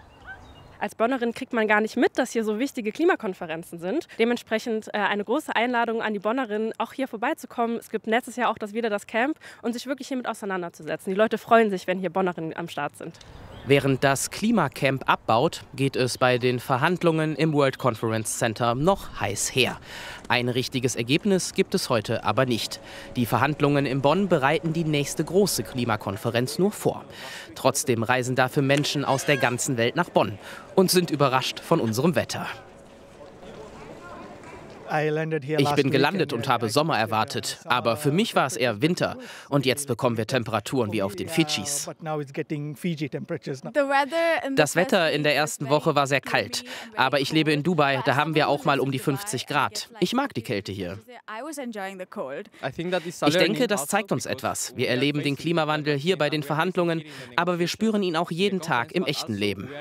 S10: Als Bonnerin kriegt man gar nicht mit, dass hier so wichtige Klimakonferenzen sind. Dementsprechend äh, eine große Einladung an die Bonnerinnen, auch hier vorbeizukommen. Es gibt nächstes Jahr auch das wieder das Camp und sich wirklich hiermit auseinanderzusetzen. Die Leute freuen sich, wenn hier Bonnerinnen am Start sind.
S9: Während das Klimacamp abbaut, geht es bei den Verhandlungen im World Conference Center noch heiß her. Ein richtiges Ergebnis gibt es heute aber nicht. Die Verhandlungen in Bonn bereiten die nächste große Klimakonferenz nur vor. Trotzdem reisen dafür Menschen aus der ganzen Welt nach Bonn und sind überrascht von unserem Wetter. Ich bin gelandet und habe Sommer erwartet, aber für mich war es eher Winter. Und jetzt bekommen wir Temperaturen wie auf den Fidschis. Das Wetter in der ersten Woche war sehr kalt, aber ich lebe in Dubai, da haben wir auch mal um die fünfzig Grad. Ich mag die Kälte hier. Ich denke, das zeigt uns etwas. Wir erleben den Klimawandel hier bei den Verhandlungen, aber wir spüren ihn auch jeden Tag im echten Leben.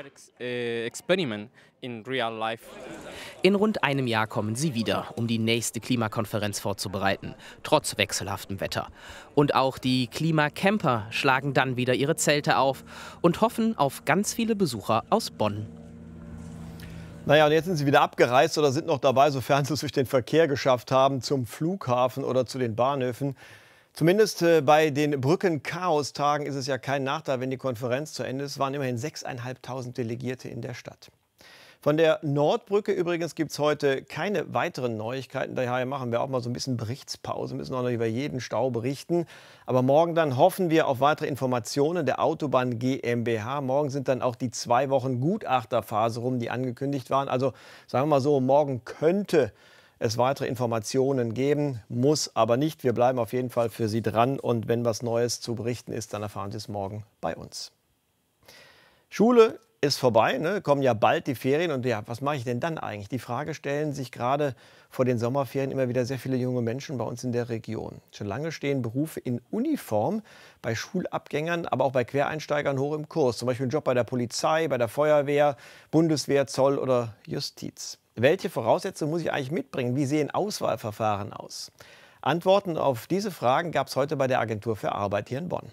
S9: In rund einem Jahr kommen sie wieder, um die nächste Klimakonferenz vorzubereiten, trotz wechselhaftem Wetter. Und auch die Klimacamper schlagen dann wieder ihre Zelte auf und hoffen auf ganz viele Besucher aus Bonn.
S1: Naja, und jetzt sind sie wieder abgereist oder sind noch dabei, sofern sie es durch den Verkehr geschafft haben, zum Flughafen oder zu den Bahnhöfen. Zumindest äh, bei den Brücken-Chaos-Tagen ist es ja kein Nachteil, wenn die Konferenz zu Ende ist. Es waren immerhin sechstausendfünfhundert Delegierte in der Stadt. Von der Nordbrücke übrigens gibt es heute keine weiteren Neuigkeiten. Daher machen wir auch mal so ein bisschen Berichtspause, müssen auch noch über jeden Stau berichten. Aber morgen dann hoffen wir auf weitere Informationen der Autobahn GmbH. Morgen sind dann auch die zwei Wochen Gutachterphase rum, die angekündigt waren. Also sagen wir mal so, morgen könnte es weitere Informationen geben, muss aber nicht. Wir bleiben auf jeden Fall für Sie dran. Und wenn was Neues zu berichten ist, dann erfahren Sie es morgen bei uns. Schule ist vorbei, ne? Kommen ja bald die Ferien und ja, was mache ich denn dann eigentlich? Die Frage stellen sich gerade vor den Sommerferien immer wieder sehr viele junge Menschen bei uns in der Region. Schon lange stehen Berufe in Uniform bei Schulabgängern, aber auch bei Quereinsteigern hoch im Kurs. Zum Beispiel ein Job bei der Polizei, bei der Feuerwehr, Bundeswehr, Zoll oder Justiz. Welche Voraussetzungen muss ich eigentlich mitbringen? Wie sehen Auswahlverfahren aus? Antworten auf diese Fragen gab es heute bei der Agentur für Arbeit hier in Bonn.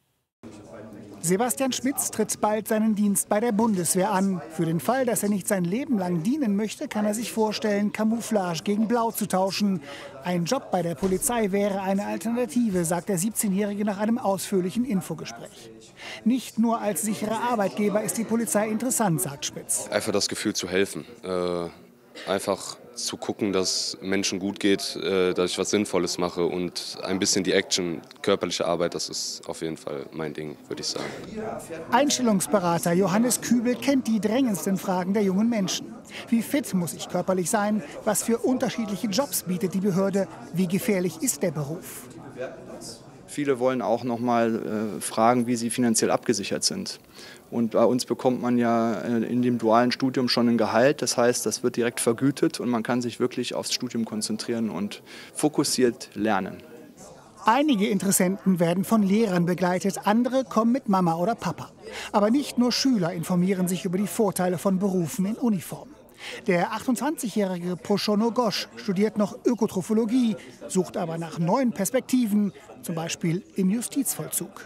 S11: Sebastian Schmitz tritt bald seinen Dienst bei der Bundeswehr an. Für den Fall, dass er nicht sein Leben lang dienen möchte, kann er sich vorstellen, Camouflage gegen Blau zu tauschen. Ein Job bei der Polizei wäre eine Alternative, sagt der siebzehnjährige nach einem ausführlichen Infogespräch. Nicht nur als sicherer Arbeitgeber ist die Polizei interessant, sagt Spitz.
S12: Einfach das Gefühl zu helfen, äh, einfach zu gucken, dass Menschen gut geht, äh, dass ich was Sinnvolles mache und ein bisschen die Action, körperliche Arbeit, das ist auf jeden Fall mein Ding, würde ich sagen.
S11: Einstellungsberater Johannes Kübel kennt die drängendsten Fragen der jungen Menschen. Wie fit muss ich körperlich sein? Was für unterschiedliche Jobs bietet die Behörde? Wie gefährlich ist der Beruf?
S13: Viele wollen auch noch mal äh, fragen, wie sie finanziell abgesichert sind. Und bei uns bekommt man ja äh, in dem dualen Studium schon ein Gehalt. Das heißt, das wird direkt vergütet und man kann sich wirklich aufs Studium konzentrieren und fokussiert lernen.
S11: Einige Interessenten werden von Lehrern begleitet, andere kommen mit Mama oder Papa. Aber nicht nur Schüler informieren sich über die Vorteile von Berufen in Uniform. Der achtundzwanzigjährige Proshono Ghosh studiert noch Ökotrophologie, sucht aber nach neuen Perspektiven, zum Beispiel im Justizvollzug.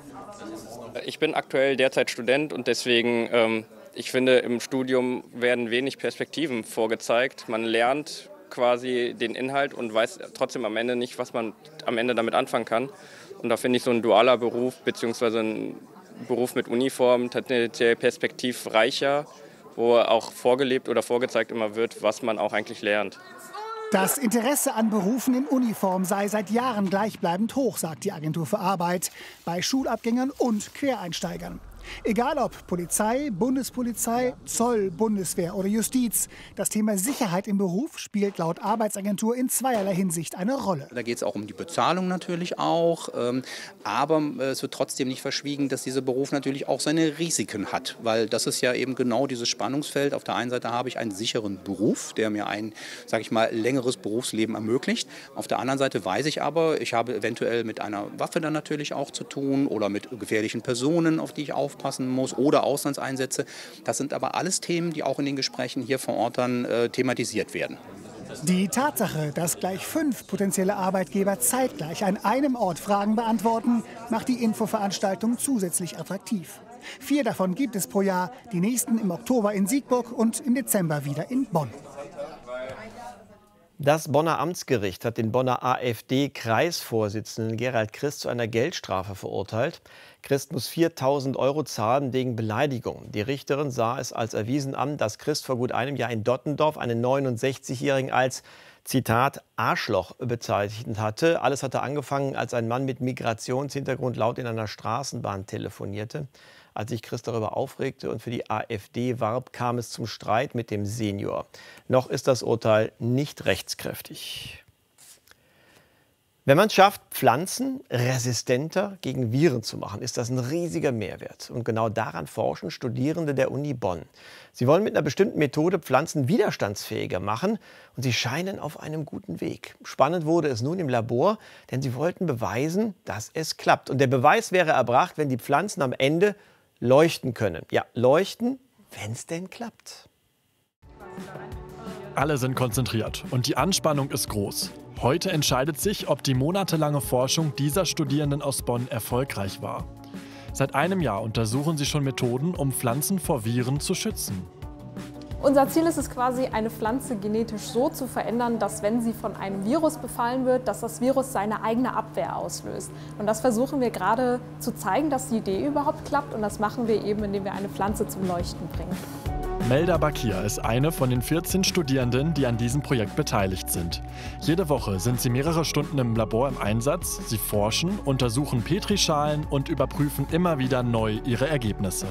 S14: Ich bin aktuell derzeit Student und deswegen, ähm, ich finde, im Studium werden wenig Perspektiven vorgezeigt. Man lernt quasi den Inhalt und weiß trotzdem am Ende nicht, was man am Ende damit anfangen kann. Und da finde ich so ein dualer Beruf bzw. ein Beruf mit Uniform tendenziell perspektivreicher, wo auch vorgelebt oder vorgezeigt immer wird, was man auch eigentlich lernt.
S11: Das Interesse an Berufen in Uniform sei seit Jahren gleichbleibend hoch, sagt die Agentur für Arbeit, bei Schulabgängern und Quereinsteigern. Egal ob Polizei, Bundespolizei, Zoll, Bundeswehr oder Justiz, das Thema Sicherheit im Beruf spielt laut Arbeitsagentur in zweierlei Hinsicht eine Rolle.
S15: Da geht es auch um die Bezahlung natürlich auch, aber es wird trotzdem nicht verschwiegen, dass dieser Beruf natürlich auch seine Risiken hat, weil das ist ja eben genau dieses Spannungsfeld. Auf der einen Seite habe ich einen sicheren Beruf, der mir ein, sage ich mal, längeres Berufsleben ermöglicht. Auf der anderen Seite weiß ich aber, ich habe eventuell mit einer Waffe dann natürlich auch zu tun oder mit gefährlichen Personen, auf die ich aufpassen muss oder Auslandseinsätze. Das sind aber alles Themen, die auch in den Gesprächen hier vor Ort dann äh, thematisiert werden.
S11: Die Tatsache, dass gleich fünf potenzielle Arbeitgeber zeitgleich an einem Ort Fragen beantworten, macht die Infoveranstaltung zusätzlich attraktiv. Vier davon gibt es pro Jahr, die nächsten im Oktober in Siegburg und im Dezember wieder in Bonn.
S1: Das Bonner Amtsgericht hat den Bonner AfD-Kreisvorsitzenden Gerald Christ zu einer Geldstrafe verurteilt. Christ muss viertausend Euro zahlen wegen Beleidigung. Die Richterin sah es als erwiesen an, dass Christ vor gut einem Jahr in Dottendorf einen neunundsechzigjährigen als, Zitat, Arschloch bezeichnet hatte. Alles hatte angefangen, als ein Mann mit Migrationshintergrund laut in einer Straßenbahn telefonierte. Als sich Christ darüber aufregte und für die AfD warb, kam es zum Streit mit dem Senior. Noch ist das Urteil nicht rechtskräftig. Wenn man es schafft, Pflanzen resistenter gegen Viren zu machen, ist das ein riesiger Mehrwert. Und genau daran forschen Studierende der Uni Bonn. Sie wollen mit einer bestimmten Methode Pflanzen widerstandsfähiger machen und sie scheinen auf einem guten Weg. Spannend wurde es nun im Labor, denn sie wollten beweisen, dass es klappt. Und der Beweis wäre erbracht, wenn die Pflanzen am Ende leuchten können. Ja, leuchten, wenn es denn klappt.
S16: Alle sind konzentriert und die Anspannung ist groß. Heute entscheidet sich, ob die monatelange Forschung dieser Studierenden aus Bonn erfolgreich war. Seit einem Jahr untersuchen sie schon Methoden, um Pflanzen vor Viren zu schützen.
S17: Unser Ziel ist es quasi, eine Pflanze genetisch so zu verändern, dass wenn sie von einem Virus befallen wird, dass das Virus seine eigene Abwehr auslöst. Und das versuchen wir gerade zu zeigen, dass die Idee überhaupt klappt. Und das machen wir eben, indem wir eine Pflanze zum Leuchten bringen.
S16: Melda Bakir ist eine von den vierzehn Studierenden, die an diesem Projekt beteiligt sind. Jede Woche sind sie mehrere Stunden im Labor im Einsatz. Sie forschen, untersuchen Petrischalen und überprüfen immer wieder neu ihre Ergebnisse.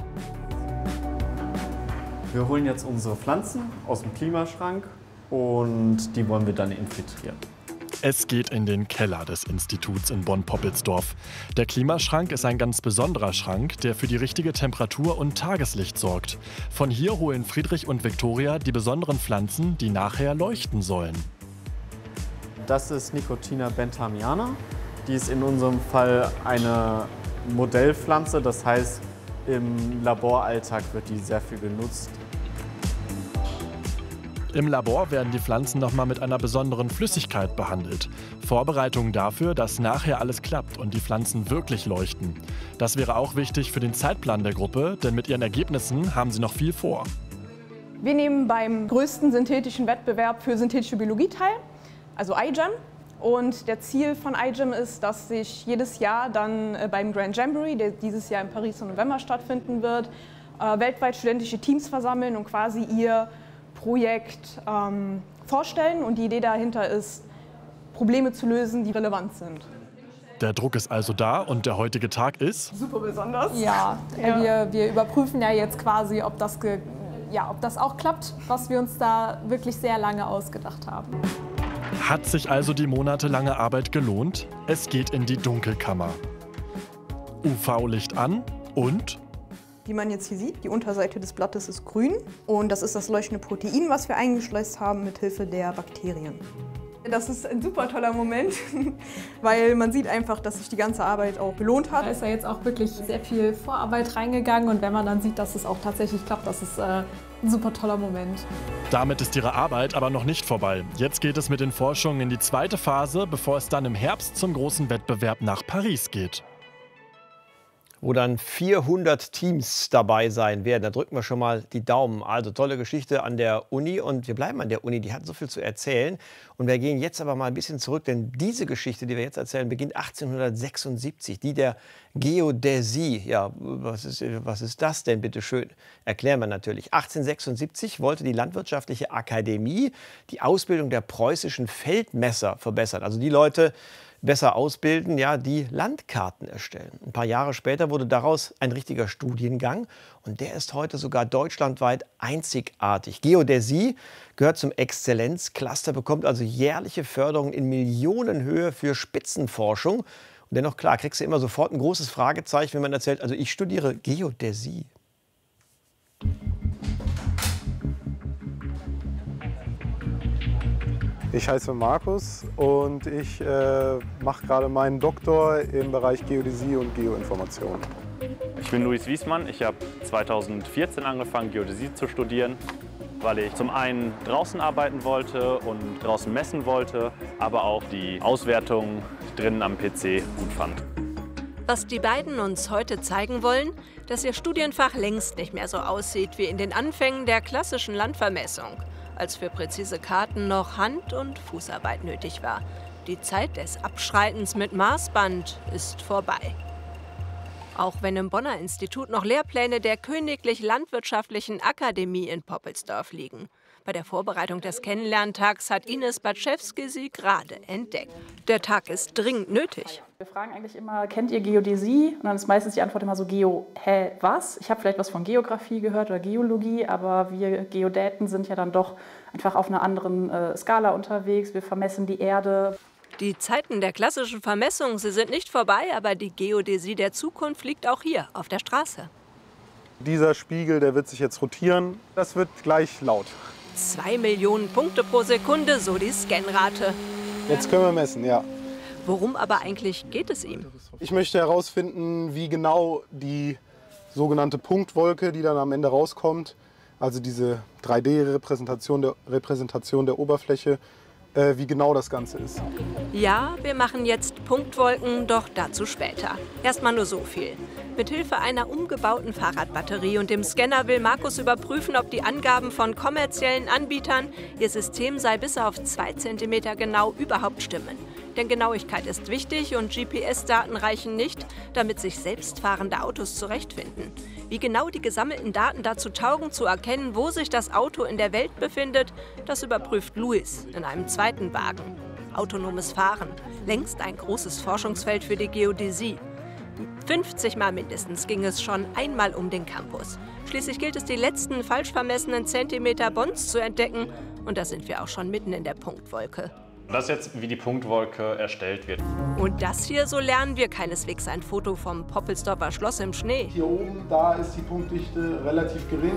S18: Wir holen jetzt unsere Pflanzen aus dem Klimaschrank und die wollen wir dann infiltrieren.
S16: Es geht in den Keller des Instituts in Bonn-Poppelsdorf. Der Klimaschrank ist ein ganz besonderer Schrank, der für die richtige Temperatur und Tageslicht sorgt. Von hier holen Friedrich und Viktoria die besonderen Pflanzen, die nachher leuchten sollen.
S18: Das ist Nicotina benthamiana. Die ist in unserem Fall eine Modellpflanze, das heißt, im Laboralltag wird die sehr viel genutzt.
S16: Im Labor werden die Pflanzen nochmal mit einer besonderen Flüssigkeit behandelt. Vorbereitungen dafür, dass nachher alles klappt und die Pflanzen wirklich leuchten. Das wäre auch wichtig für den Zeitplan der Gruppe, denn mit ihren Ergebnissen haben sie noch viel vor.
S3: Wir nehmen beim größten synthetischen Wettbewerb für synthetische Biologie teil, also iGEM. Und der Ziel von iGEM ist, dass sich jedes Jahr dann beim Grand Jamboree, der dieses Jahr in Paris im November stattfinden wird, weltweit studentische Teams versammeln und quasi ihr Projekt ähm, vorstellen. Und die Idee dahinter ist, Probleme zu lösen, die relevant sind.
S16: Der Druck ist also da und der heutige Tag ist?
S3: Super besonders.
S17: Ja, ja. Wir, wir überprüfen ja jetzt quasi, ob das, ge ja, ob das auch klappt, was wir uns da wirklich sehr lange ausgedacht haben.
S16: Hat sich also die monatelange Arbeit gelohnt? Es geht in die Dunkelkammer. U V-Licht an und?
S3: Wie man jetzt hier sieht, die Unterseite des Blattes ist grün und das ist das leuchtende Protein, was wir eingeschleust haben mit Hilfe der Bakterien. Das ist ein super toller Moment, weil man sieht einfach, dass sich die ganze Arbeit auch belohnt hat.
S17: Da ist ja jetzt auch wirklich sehr viel Vorarbeit reingegangen und wenn man dann sieht, dass es auch tatsächlich klappt, das ist äh, ein super toller Moment.
S16: Damit ist ihre Arbeit aber noch nicht vorbei. Jetzt geht es mit den Forschungen in die zweite Phase, bevor es dann im Herbst zum großen Wettbewerb nach Paris geht.
S1: Wo dann vierhundert Teams dabei sein werden. Da drücken wir schon mal die Daumen. Also tolle Geschichte an der Uni und wir bleiben an der Uni, die hat so viel zu erzählen. Und wir gehen jetzt aber mal ein bisschen zurück, denn diese Geschichte, die wir jetzt erzählen, beginnt achtzehnhundertsechsundsiebzig, die der Geodäsie. Ja, was ist, was ist das denn, bitte schön? Erklären wir natürlich. achtzehnhundertsechsundsiebzig wollte die Landwirtschaftliche Akademie die Ausbildung der preußischen Feldmesser verbessern. Also die Leute besser ausbilden, ja, die Landkarten erstellen. Ein paar Jahre später wurde daraus ein richtiger Studiengang und der ist heute sogar deutschlandweit einzigartig. Geodäsie gehört zum Exzellenzcluster, bekommt also jährliche Förderung in Millionenhöhe für Spitzenforschung. Und dennoch, klar, kriegst du immer sofort ein großes Fragezeichen, wenn man erzählt, also ich studiere Geodäsie.
S19: Ich heiße Markus und ich äh, mache gerade meinen Doktor im Bereich Geodäsie und Geoinformation.
S20: Ich bin Luis Wiesmann. Ich habe zweitausendvierzehn angefangen, Geodäsie zu studieren, weil ich zum einen draußen arbeiten wollte und draußen messen wollte, aber auch die Auswertung drinnen am P C gut fand.
S21: Was die beiden uns heute zeigen wollen, dass ihr Studienfach längst nicht mehr so aussieht wie in den Anfängen der klassischen Landvermessung, als für präzise Karten noch Hand- und Fußarbeit nötig war. Die Zeit des Abschreitens mit Maßband ist vorbei. Auch wenn im Bonner Institut noch Lehrpläne der Königlich Landwirtschaftlichen Akademie in Poppelsdorf liegen. Bei der Vorbereitung des Kennenlerntags hat Ines Batschewski sie gerade entdeckt. Der Tag ist dringend nötig.
S22: Wir fragen eigentlich immer, kennt ihr Geodäsie? Und dann ist meistens die Antwort immer so, Geo, hä, was? Ich habe vielleicht was von Geografie gehört oder Geologie, aber wir Geodäten sind ja dann doch einfach auf einer anderen äh, Skala unterwegs. Wir vermessen die Erde.
S21: Die Zeiten der klassischen Vermessung, sie sind nicht vorbei, aber die Geodäsie der Zukunft liegt auch hier auf der Straße.
S19: Dieser Spiegel, der wird sich jetzt rotieren. Das wird gleich laut.
S21: Zwei Millionen Punkte pro Sekunde, so die Scanrate.
S19: Jetzt können wir messen, ja.
S21: Worum aber eigentlich geht es ihm?
S19: Ich möchte herausfinden, wie genau die sogenannte Punktwolke, die dann am Ende rauskommt, also diese drei D-Repräsentation der, Repräsentation der Oberfläche, äh, wie genau das Ganze ist.
S21: Ja, wir machen jetzt Punktwolken, doch dazu später. Erstmal nur so viel. Mithilfe einer umgebauten Fahrradbatterie und dem Scanner will Markus überprüfen, ob die Angaben von kommerziellen Anbietern, ihr System sei bis auf zwei Zentimeter genau, überhaupt stimmen. Denn Genauigkeit ist wichtig und G P S-Daten reichen nicht, damit sich selbstfahrende Autos zurechtfinden. Wie genau die gesammelten Daten dazu taugen, zu erkennen, wo sich das Auto in der Welt befindet, das überprüft Luis in einem zweiten Wagen. Autonomes Fahren, längst ein großes Forschungsfeld für die Geodäsie. fünfzig Mal mindestens ging es schon einmal um den Campus. Schließlich gilt es, die letzten falsch vermessenen Zentimeter Bonds zu entdecken. Und da sind wir auch schon mitten in der Punktwolke.
S20: Das ist jetzt, wie die Punktwolke erstellt wird.
S21: Und das hier, so lernen wir, keineswegs ein Foto vom Poppelsdorfer Schloss im Schnee.
S19: Hier oben, da ist die Punktdichte relativ gering.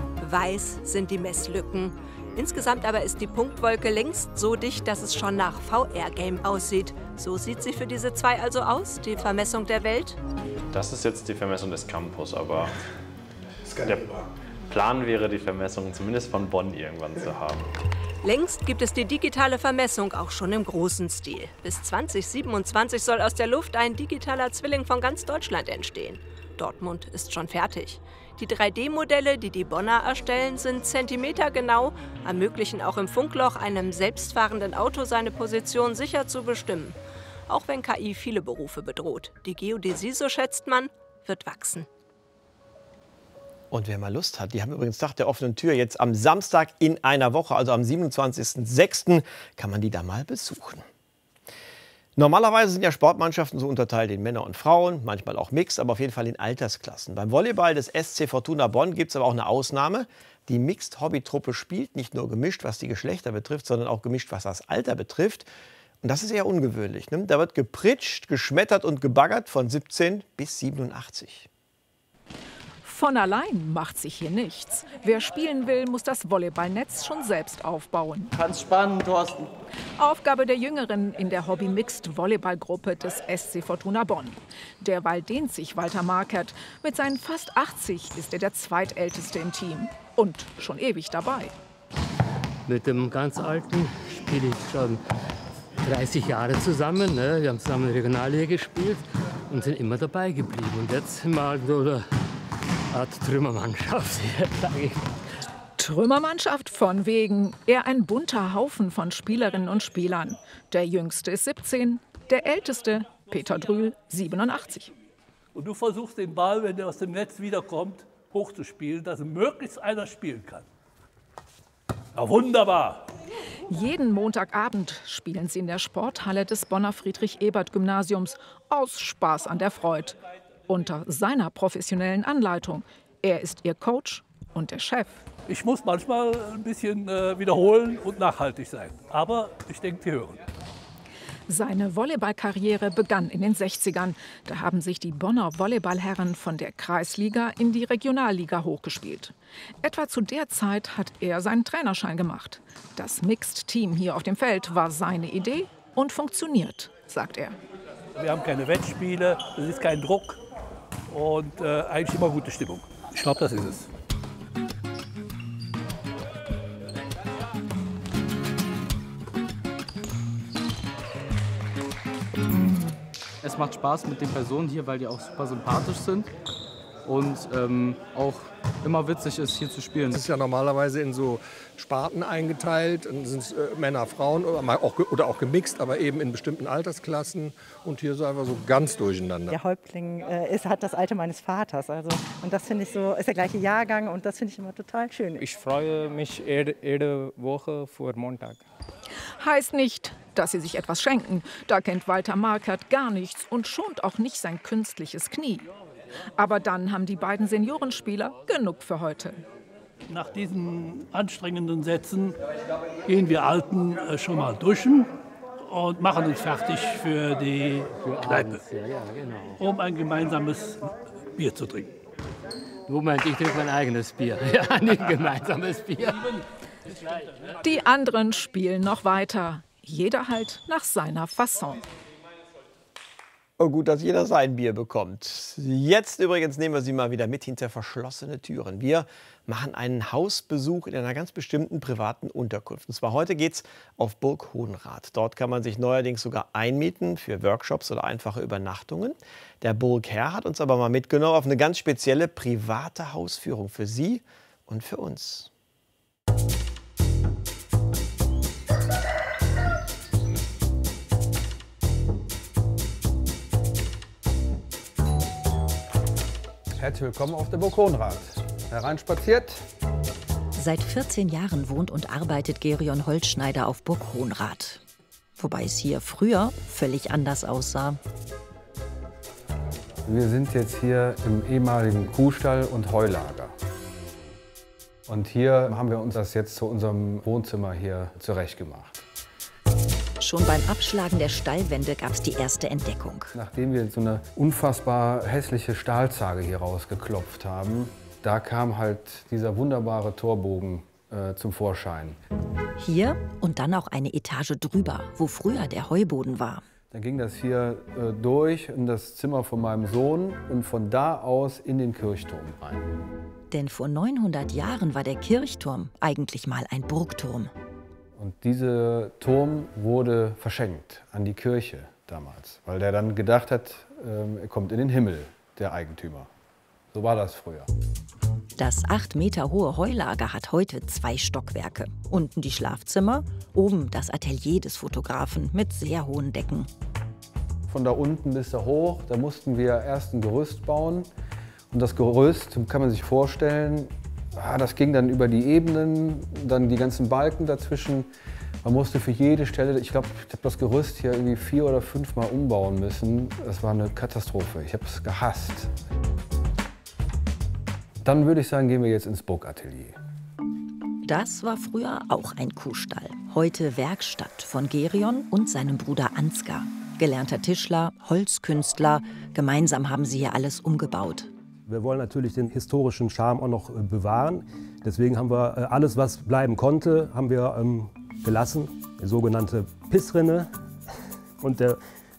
S21: Weiß sind die Messlücken. Insgesamt aber ist die Punktwolke längst so dicht, dass es schon nach V R-Game aussieht. So sieht sie für diese zwei also aus, die Vermessung der Welt?
S20: Das ist jetzt die Vermessung des Campus, aber der, Plan wäre, die Vermessungen zumindest von Bonn irgendwann zu haben.
S21: Längst gibt es die digitale Vermessung auch schon im großen Stil. Bis zwanzig siebenundzwanzig soll aus der Luft ein digitaler Zwilling von ganz Deutschland entstehen. Dortmund ist schon fertig. Die drei D Modelle, die die Bonner erstellen, sind zentimetergenau, ermöglichen auch im Funkloch einem selbstfahrenden Auto seine Position sicher zu bestimmen. Auch wenn K I viele Berufe bedroht. Die Geodäsie, so schätzt man, wird wachsen.
S1: Und wer mal Lust hat, die haben übrigens Tag der offenen Tür jetzt am Samstag in einer Woche, also am siebenundzwanzigsten sechsten kann man die da mal besuchen. Normalerweise sind ja Sportmannschaften so unterteilt in Männer und Frauen, manchmal auch mixed, aber auf jeden Fall in Altersklassen. Beim Volleyball des S C Fortuna Bonn gibt es aber auch eine Ausnahme. Die Mixed-Hobby-Truppe spielt nicht nur gemischt, was die Geschlechter betrifft, sondern auch gemischt, was das Alter betrifft. Und das ist eher ungewöhnlich. Ne? Da wird gepritscht, geschmettert und gebaggert von siebzehn bis siebenundachtzig.
S2: Von allein macht sich hier nichts. Wer spielen will, muss das Volleyballnetz schon selbst aufbauen.
S4: Ganz spannend, Thorsten.
S2: Aufgabe der Jüngeren in der Hobby-Mixed-Volleyball-Gruppe des S C Fortuna Bonn. Derweil dehnt sich Walter Markert. Mit seinen fast achtzig ist er der zweitälteste im Team. Und schon ewig dabei.
S6: Mit dem ganz Alten spiele ich schon dreißig Jahre zusammen. Ne? Wir haben zusammen Regionalliga gespielt und sind immer dabei geblieben. Und jetzt mal so eine Art Trümmermannschaft, sage ich.
S2: Trümmermannschaft von wegen. Eher ein bunter Haufen von Spielerinnen und Spielern. Der Jüngste ist siebzehn, der Älteste, Peter Drühl, siebenundachtzig.
S24: Und du versuchst den Ball, wenn der aus dem Netz wiederkommt, hochzuspielen, dass möglichst einer spielen kann. Na, wunderbar!
S2: Jeden Montagabend spielen sie in der Sporthalle des Bonner Friedrich-Ebert-Gymnasiums aus Spaß an der Freude. Unter seiner professionellen Anleitung. Er ist ihr Coach und der Chef.
S24: Ich muss manchmal ein bisschen äh, wiederholen und nachhaltig sein. Aber ich denke, die hören.
S2: Seine Volleyballkarriere begann in den sechzigern. Da haben sich die Bonner Volleyballherren von der Kreisliga in die Regionalliga hochgespielt. Etwa zu der Zeit hat er seinen Trainerschein gemacht. Das Mixed-Team hier auf dem Feld war seine Idee und funktioniert, sagt er.
S24: Wir haben keine Wettspiele, es ist kein Druck und äh, eigentlich immer gute Stimmung. Ich glaube, das ist es.
S25: Es macht Spaß mit den Personen hier, weil die auch super sympathisch sind und ähm, auch immer witzig ist, hier zu spielen.
S26: Es ist ja normalerweise in so Sparten eingeteilt, dann sind es äh, Männer, Frauen oder auch, oder auch gemixt, aber eben in bestimmten Altersklassen. Und hier ist einfach so ganz durcheinander.
S27: Der Häuptling äh, ist, hat das Alter meines Vaters. Also, und das finde ich so, ist der gleiche Jahrgang und das finde ich immer total schön.
S28: Ich freue mich jede, jede Woche vor Montag.
S2: Heißt nicht, dass sie sich etwas schenken. Da kennt Walter Markert gar nichts und schont auch nicht sein künstliches Knie. Aber dann haben die beiden Seniorenspieler genug für heute.
S24: Nach diesen anstrengenden Sätzen gehen wir Alten schon mal duschen und machen uns fertig für die Kneipe, um ein gemeinsames Bier zu trinken.
S28: Moment, ich trinke mein eigenes Bier, ja, nicht ein gemeinsames Bier.
S2: Die anderen spielen noch weiter, jeder halt nach seiner Fasson.
S1: Oh, gut, dass jeder sein Bier bekommt. Jetzt übrigens nehmen wir Sie mal wieder mit hinter verschlossene Türen. Wir machen einen Hausbesuch in einer ganz bestimmten privaten Unterkunft. Und zwar heute geht's auf Burg Hohenrath. Dort kann man sich neuerdings sogar einmieten für Workshops oder einfache Übernachtungen. Der Burgherr hat uns aber mal mitgenommen auf eine ganz spezielle private Hausführung für Sie und für uns.
S29: Herzlich willkommen auf der Burg Hohenrath. Hereinspaziert.
S30: Seit vierzehn Jahren wohnt und arbeitet Gerion Holzschneider auf Burg Hohenrath. Wobei es hier früher völlig anders aussah.
S29: Wir sind jetzt hier im ehemaligen Kuhstall und Heulager. Und hier haben wir uns das jetzt zu unserem Wohnzimmer hier zurechtgemacht.
S30: Schon beim Abschlagen der Stallwände gab es die erste Entdeckung.
S29: Nachdem wir so eine unfassbar hässliche Stahlzage hier rausgeklopft haben, da kam halt dieser wunderbare Torbogen äh, zum Vorschein.
S30: Hier und dann auch eine Etage drüber, wo früher der Heuboden war.
S29: Dann ging das hier äh, durch in das Zimmer von meinem Sohn und von da aus in den Kirchturm rein.
S30: Denn vor neunhundert Jahren war der Kirchturm eigentlich mal ein Burgturm.
S29: Und dieser Turm wurde verschenkt an die Kirche damals, weil der dann gedacht hat, äh, er kommt in den Himmel, der Eigentümer. So war das früher.
S30: Das acht Meter hohe Heulager hat heute zwei Stockwerke. Unten die Schlafzimmer, oben das Atelier des Fotografen mit sehr hohen Decken.
S29: Von da unten bis da hoch, da mussten wir erst ein Gerüst bauen. Und das Gerüst, kann man sich vorstellen, das ging dann über die Ebenen, dann die ganzen Balken dazwischen. Man musste für jede Stelle, ich glaube, ich habe das Gerüst hier irgendwie vier oder fünf Mal umbauen müssen. Das war eine Katastrophe. Ich habe es gehasst. Dann würde ich sagen, gehen wir jetzt ins Burgatelier.
S30: Das war früher auch ein Kuhstall. Heute Werkstatt von Gerion und seinem Bruder Ansgar. Gelernter Tischler, Holzkünstler. Gemeinsam haben sie hier alles umgebaut.
S4: Wir wollen natürlich den historischen Charme auch noch bewahren. Deswegen haben wir alles, was bleiben konnte, haben wir ähm, gelassen. Die sogenannte Pissrinne und der,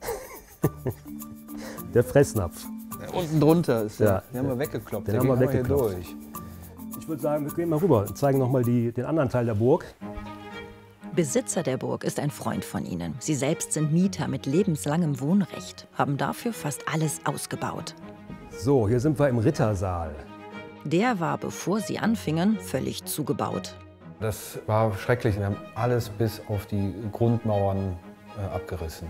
S4: der Fressnapf.
S29: Ja, unten drunter ist der,
S4: ja, den haben wir weggekloppt. Den, den haben wir weggekloppt. Durch. Ich würde sagen, wir gehen mal rüber und zeigen noch mal die, den anderen Teil der Burg.
S30: Besitzer der Burg ist ein Freund von ihnen. Sie selbst sind Mieter mit lebenslangem Wohnrecht, haben dafür fast alles ausgebaut.
S4: So, hier sind wir im Rittersaal.
S30: Der war, bevor sie anfingen, völlig zugebaut.
S29: Das war schrecklich. Wir haben alles bis auf die Grundmauern äh, abgerissen.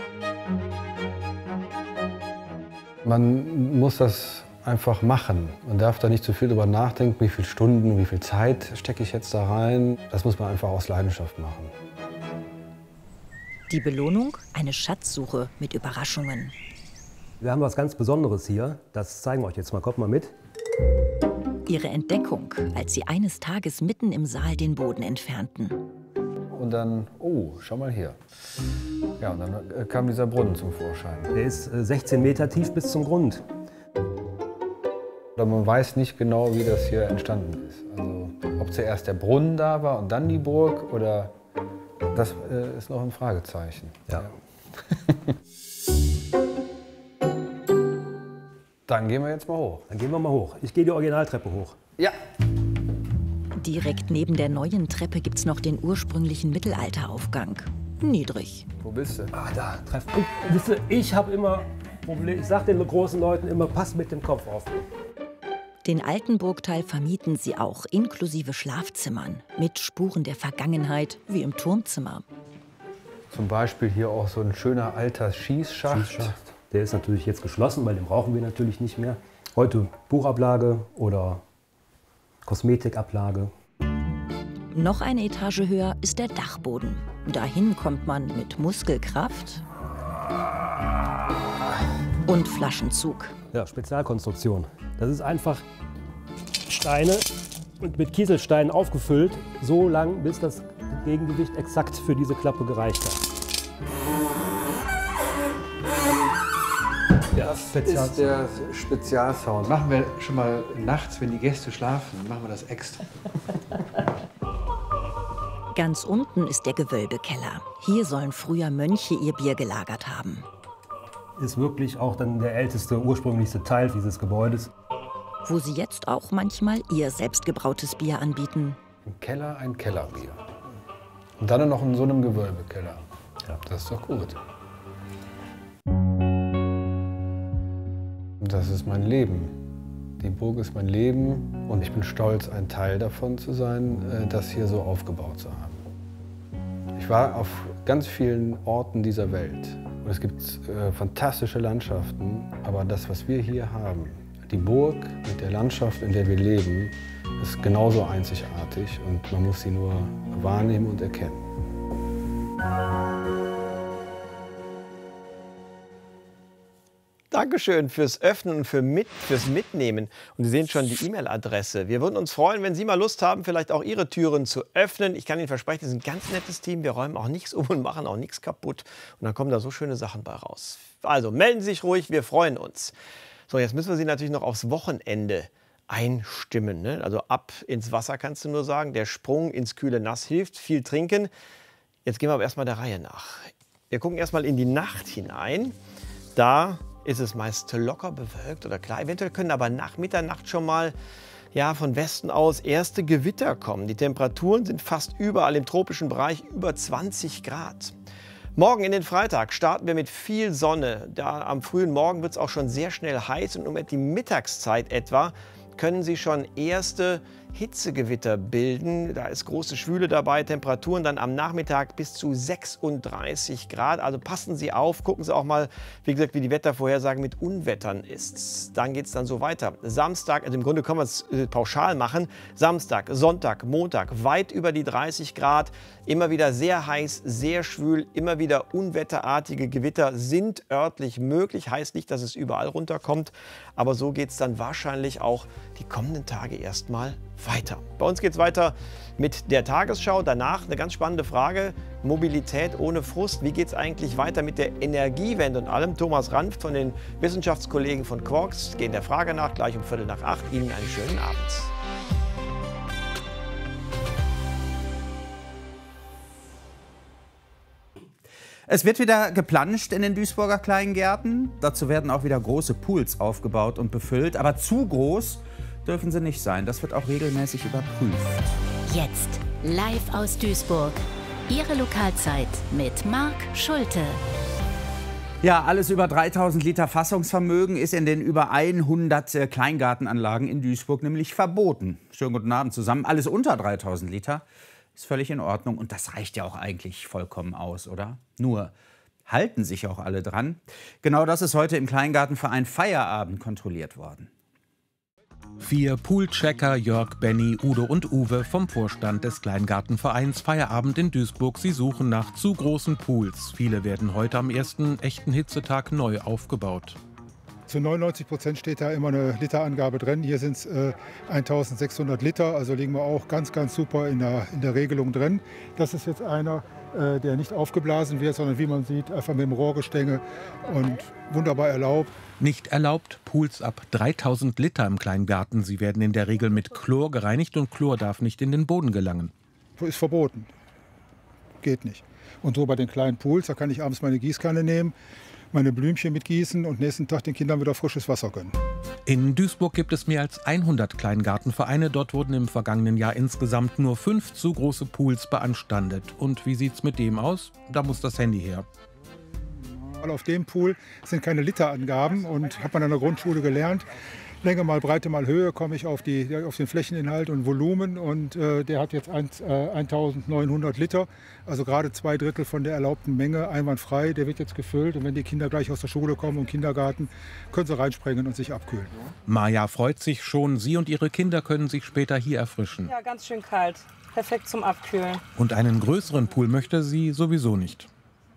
S29: Man muss das einfach machen. Man darf da nicht zu viel drüber nachdenken, wie viele Stunden, wie viel Zeit stecke ich jetzt da rein. Das muss man einfach aus Leidenschaft machen.
S30: Die Belohnung? Eine Schatzsuche mit Überraschungen.
S4: Wir haben was ganz Besonderes hier. Das zeigen wir euch jetzt mal. Kommt mal mit.
S30: Ihre Entdeckung, als sie eines Tages mitten im Saal den Boden entfernten.
S29: Und dann, oh, schau mal hier. Ja, und dann kam dieser Brunnen zum Vorschein.
S4: Der ist sechzehn Meter tief bis zum Grund.
S29: Man weiß nicht genau, wie das hier entstanden ist. Also, ob zuerst der Brunnen da war und dann die Burg, oder das äh, ist noch ein Fragezeichen.
S4: Ja.
S29: Dann gehen wir jetzt mal hoch.
S4: Dann gehen wir mal hoch. Ich gehe die Originaltreppe hoch.
S29: Ja.
S30: Direkt neben der neuen Treppe gibt's noch den ursprünglichen Mittelalteraufgang. Niedrig.
S29: Wo bist du?
S4: Ah, da, Treppe. Wisst ihr, ich habe immer Probleme. Ich sage den großen Leuten immer, passt mit dem Kopf auf.
S30: Den alten Burgteil vermieten sie auch, inklusive Schlafzimmern, mit Spuren der Vergangenheit, wie im Turmzimmer.
S29: Zum Beispiel hier auch so ein schöner alter Schießschacht.
S4: Schießschacht. Der ist natürlich jetzt geschlossen, weil den brauchen wir natürlich nicht mehr. Heute Buchablage oder Kosmetikablage.
S30: Noch eine Etage höher ist der Dachboden. Dahin kommt man mit Muskelkraft und Flaschenzug.
S4: Ja, Spezialkonstruktion. Das ist einfach Steine und mit Kieselsteinen aufgefüllt, so lang, bis das Gegengewicht exakt für diese Klappe gereicht hat.
S29: Das ist der Spezialsound. Machen wir schon mal nachts, wenn die Gäste schlafen, machen wir das extra.
S30: Ganz unten ist der Gewölbekeller. Hier sollen früher Mönche ihr Bier gelagert haben.
S4: Ist wirklich auch dann der älteste, ursprünglichste Teil dieses Gebäudes.
S30: Wo sie jetzt auch manchmal ihr selbstgebrautes Bier anbieten.
S29: Im Keller ein Kellerbier. Und dann noch in so einem Gewölbekeller. Ja, das ist doch gut. Das ist mein Leben. Die Burg ist mein Leben und ich bin stolz, ein Teil davon zu sein, das hier so aufgebaut zu haben. Ich war auf ganz vielen Orten dieser Welt und es gibt äh, fantastische Landschaften, aber das, was wir hier haben, die Burg mit der Landschaft, in der wir leben, ist genauso einzigartig und man muss sie nur wahrnehmen und erkennen.
S1: Dankeschön fürs Öffnen und für mit, fürs Mitnehmen. Und Sie sehen schon die E-Mail-Adresse. Wir würden uns freuen, wenn Sie mal Lust haben, vielleicht auch Ihre Türen zu öffnen. Ich kann Ihnen versprechen, das ist ein ganz nettes Team. Wir räumen auch nichts um und machen auch nichts kaputt. Und dann kommen da so schöne Sachen bei raus. Also melden Sie sich ruhig, wir freuen uns. So, jetzt müssen wir Sie natürlich noch aufs Wochenende einstimmen. Ne? Also ab ins Wasser kannst du nur sagen. Der Sprung ins kühle Nass hilft. Viel trinken. Jetzt gehen wir aber erstmal der Reihe nach. Wir gucken erstmal in die Nacht hinein. Da ist es meist locker bewölkt oder klar. Eventuell können aber nach Mitternacht schon mal ja, von Westen aus erste Gewitter kommen. Die Temperaturen sind fast überall im tropischen Bereich über zwanzig Grad. Morgen in den Freitag starten wir mit viel Sonne. Da am frühen Morgen wird es auch schon sehr schnell heiß und um die Mittagszeit etwa können Sie schon erste Hitzegewitter bilden. Da ist große Schwüle dabei, Temperaturen dann am Nachmittag bis zu sechsunddreißig Grad. Also passen Sie auf, gucken Sie auch mal, wie gesagt, wie die Wettervorhersage mit Unwettern ist. Dann geht es dann so weiter. Samstag, also im Grunde kann man es äh, pauschal machen. Samstag, Sonntag, Montag weit über die dreißig Grad. Immer wieder sehr heiß, sehr schwül, immer wieder unwetterartige Gewitter sind örtlich möglich. Heißt nicht, dass es überall runterkommt, aber so geht es dann wahrscheinlich auch die kommenden Tage erstmal weiter. Bei uns geht es weiter mit der Tagesschau. Danach eine ganz spannende Frage. Mobilität ohne Frust. Wie geht es eigentlich weiter mit der Energiewende und allem? Thomas Ranft von den Wissenschaftskollegen von Quarks gehen der Frage nach, gleich um Viertel nach acht. Ihnen einen schönen Abend.
S5: Es wird wieder geplanscht in den Duisburger Kleingärten. Dazu werden auch wieder große Pools aufgebaut und befüllt. Aber zu groß dürfen sie nicht sein. Das wird auch regelmäßig überprüft.
S7: Jetzt live aus Duisburg. Ihre Lokalzeit mit Marc Schulte.
S5: Ja, alles über dreitausend Liter Fassungsvermögen ist in den über hundert äh, Kleingartenanlagen in Duisburg nämlich verboten. Schönen guten Abend zusammen. Alles unter dreitausend Liter ist völlig in Ordnung. Und das reicht ja auch eigentlich vollkommen aus, oder? Nur halten sich auch alle dran. Genau das ist heute im Kleingartenverein Feierabend kontrolliert worden.
S8: Vier Poolchecker, Jörg, Benny, Udo und Uwe vom Vorstand des Kleingartenvereins Feierabend in Duisburg. Sie suchen nach zu großen Pools. Viele werden heute am ersten echten Hitzetag neu aufgebaut.
S9: Zu neunundneunzig Prozent steht da immer eine Literangabe drin. Hier sind es äh, eintausendsechshundert Liter, also liegen wir auch ganz, ganz super in der, in der Regelung drin. Das ist jetzt einer, äh, der nicht aufgeblasen wird, sondern wie man sieht, einfach mit dem Rohrgestänge und wunderbar erlaubt.
S8: Nicht erlaubt, Pools ab dreitausend Liter im Kleingarten. Sie werden in der Regel mit Chlor gereinigt und Chlor darf nicht in den Boden gelangen.
S9: Ist verboten. Geht nicht. Und so bei den kleinen Pools, da kann ich abends meine Gießkanne nehmen, meine Blümchen mitgießen und nächsten Tag den Kindern wieder frisches Wasser gönnen.
S8: In Duisburg gibt es mehr als hundert Kleingartenvereine. Dort wurden im vergangenen Jahr insgesamt nur fünf zu große Pools beanstandet. Und wie sieht's mit dem aus? Da muss das Handy her.
S9: Auf dem Pool sind keine Literangaben und hat man an der Grundschule gelernt. Länge mal Breite mal Höhe komme ich auf, die, auf den Flächeninhalt und Volumen und äh, der hat jetzt ein, äh, eintausendneunhundert Liter, also gerade zwei Drittel von der erlaubten Menge, einwandfrei. Der wird jetzt gefüllt und wenn die Kinder gleich aus der Schule kommen und Kindergarten, können sie reinspringen und sich abkühlen.
S8: Maja freut sich schon, sie und ihre Kinder können sich später hier erfrischen.
S10: Ja, ganz schön kalt, perfekt zum Abkühlen.
S8: Und einen größeren Pool möchte sie sowieso nicht.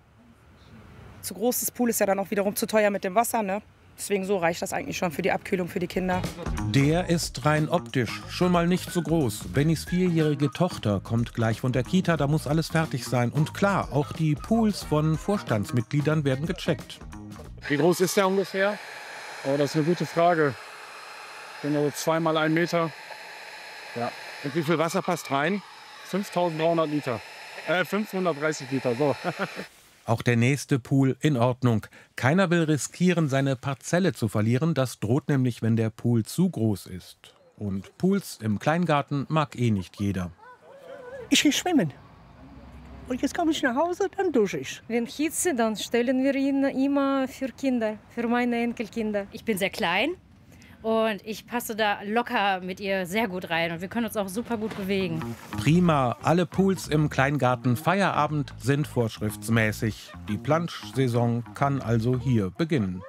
S10: Zu großes Pool ist ja dann auch wiederum zu teuer mit dem Wasser, ne? Deswegen so reicht das eigentlich schon für die Abkühlung für die Kinder.
S8: Der ist rein optisch schon mal nicht so groß. Bennys vierjährige Tochter kommt gleich von der Kita, da muss alles fertig sein. Und klar, auch die Pools von Vorstandsmitgliedern werden gecheckt.
S12: Wie groß ist der ungefähr? Oh, das ist eine gute Frage. Genau, zweimal ein Meter. Ja. Und wie viel Wasser passt rein? fünftausenddreihundert Liter. Äh, fünfhundertdreißig Liter, so.
S8: Auch der nächste Pool in Ordnung. Keiner will riskieren, seine Parzelle zu verlieren. Das droht nämlich, wenn der Pool zu groß ist. Und Pools im Kleingarten mag eh nicht jeder.
S13: Ich gehe schwimmen. Und jetzt komme ich nach Hause, dann dusche ich.
S14: Wenn Hitze, dann stellen wir ihn immer für Kinder, für meine Enkelkinder.
S15: Ich bin sehr klein und ich passe da locker mit ihr sehr gut rein. Und wir können uns auch super gut bewegen.
S8: Prima, alle Pools im Kleingarten Feierabend sind vorschriftsmäßig. Die Planschsaison kann also hier beginnen.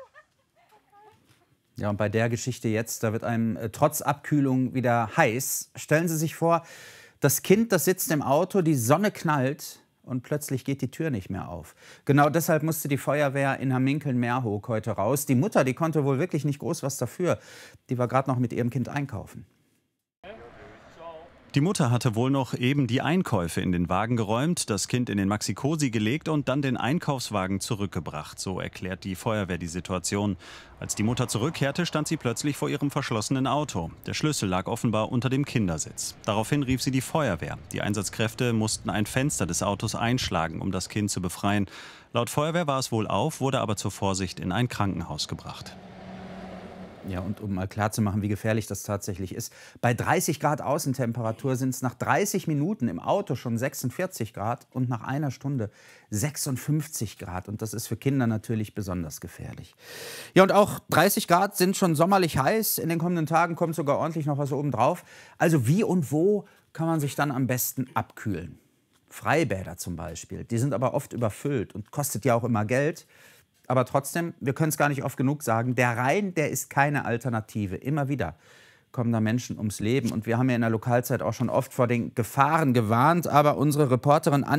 S5: Ja, und bei der Geschichte jetzt, da wird einem äh, trotz Abkühlung wieder heiß. Stellen Sie sich vor, das Kind, das sitzt im Auto, die Sonne knallt und plötzlich geht die Tür nicht mehr auf. Genau deshalb musste die Feuerwehr in Hamminkeln-Meerhoek heute raus. Die Mutter, die konnte wohl wirklich nicht groß was dafür. Die war gerade noch mit ihrem Kind einkaufen.
S3: Die Mutter hatte wohl noch eben die Einkäufe in den Wagen geräumt, das Kind in den Maxi-Cosi gelegt und dann den Einkaufswagen zurückgebracht. So erklärt die Feuerwehr die Situation. Als die Mutter zurückkehrte, stand sie plötzlich vor ihrem verschlossenen Auto. Der Schlüssel lag offenbar unter dem Kindersitz. Daraufhin rief sie die Feuerwehr. Die Einsatzkräfte mussten ein Fenster des Autos einschlagen, um das Kind zu befreien. Laut Feuerwehr war es wohl auf, wurde aber zur Vorsicht in ein Krankenhaus gebracht.
S5: Ja, und um mal klarzumachen, wie gefährlich das tatsächlich ist. Bei dreißig Grad Außentemperatur sind es nach dreißig Minuten im Auto schon sechsundvierzig Grad und nach einer Stunde sechsundfünfzig Grad. Und das ist für Kinder natürlich besonders gefährlich. Ja, und auch dreißig Grad sind schon sommerlich heiß. In den kommenden Tagen kommt sogar ordentlich noch was oben drauf. Also wie und wo kann man sich dann am besten abkühlen? Freibäder zum Beispiel. Die sind aber oft überfüllt und kostet ja auch immer Geld. Aber trotzdem, wir können es gar nicht oft genug sagen, der Rhein, der ist keine Alternative. Immer wieder kommen da Menschen ums Leben. Und wir haben ja in der Lokalzeit auch schon oft vor den Gefahren gewarnt. Aber unsere Reporterin Anja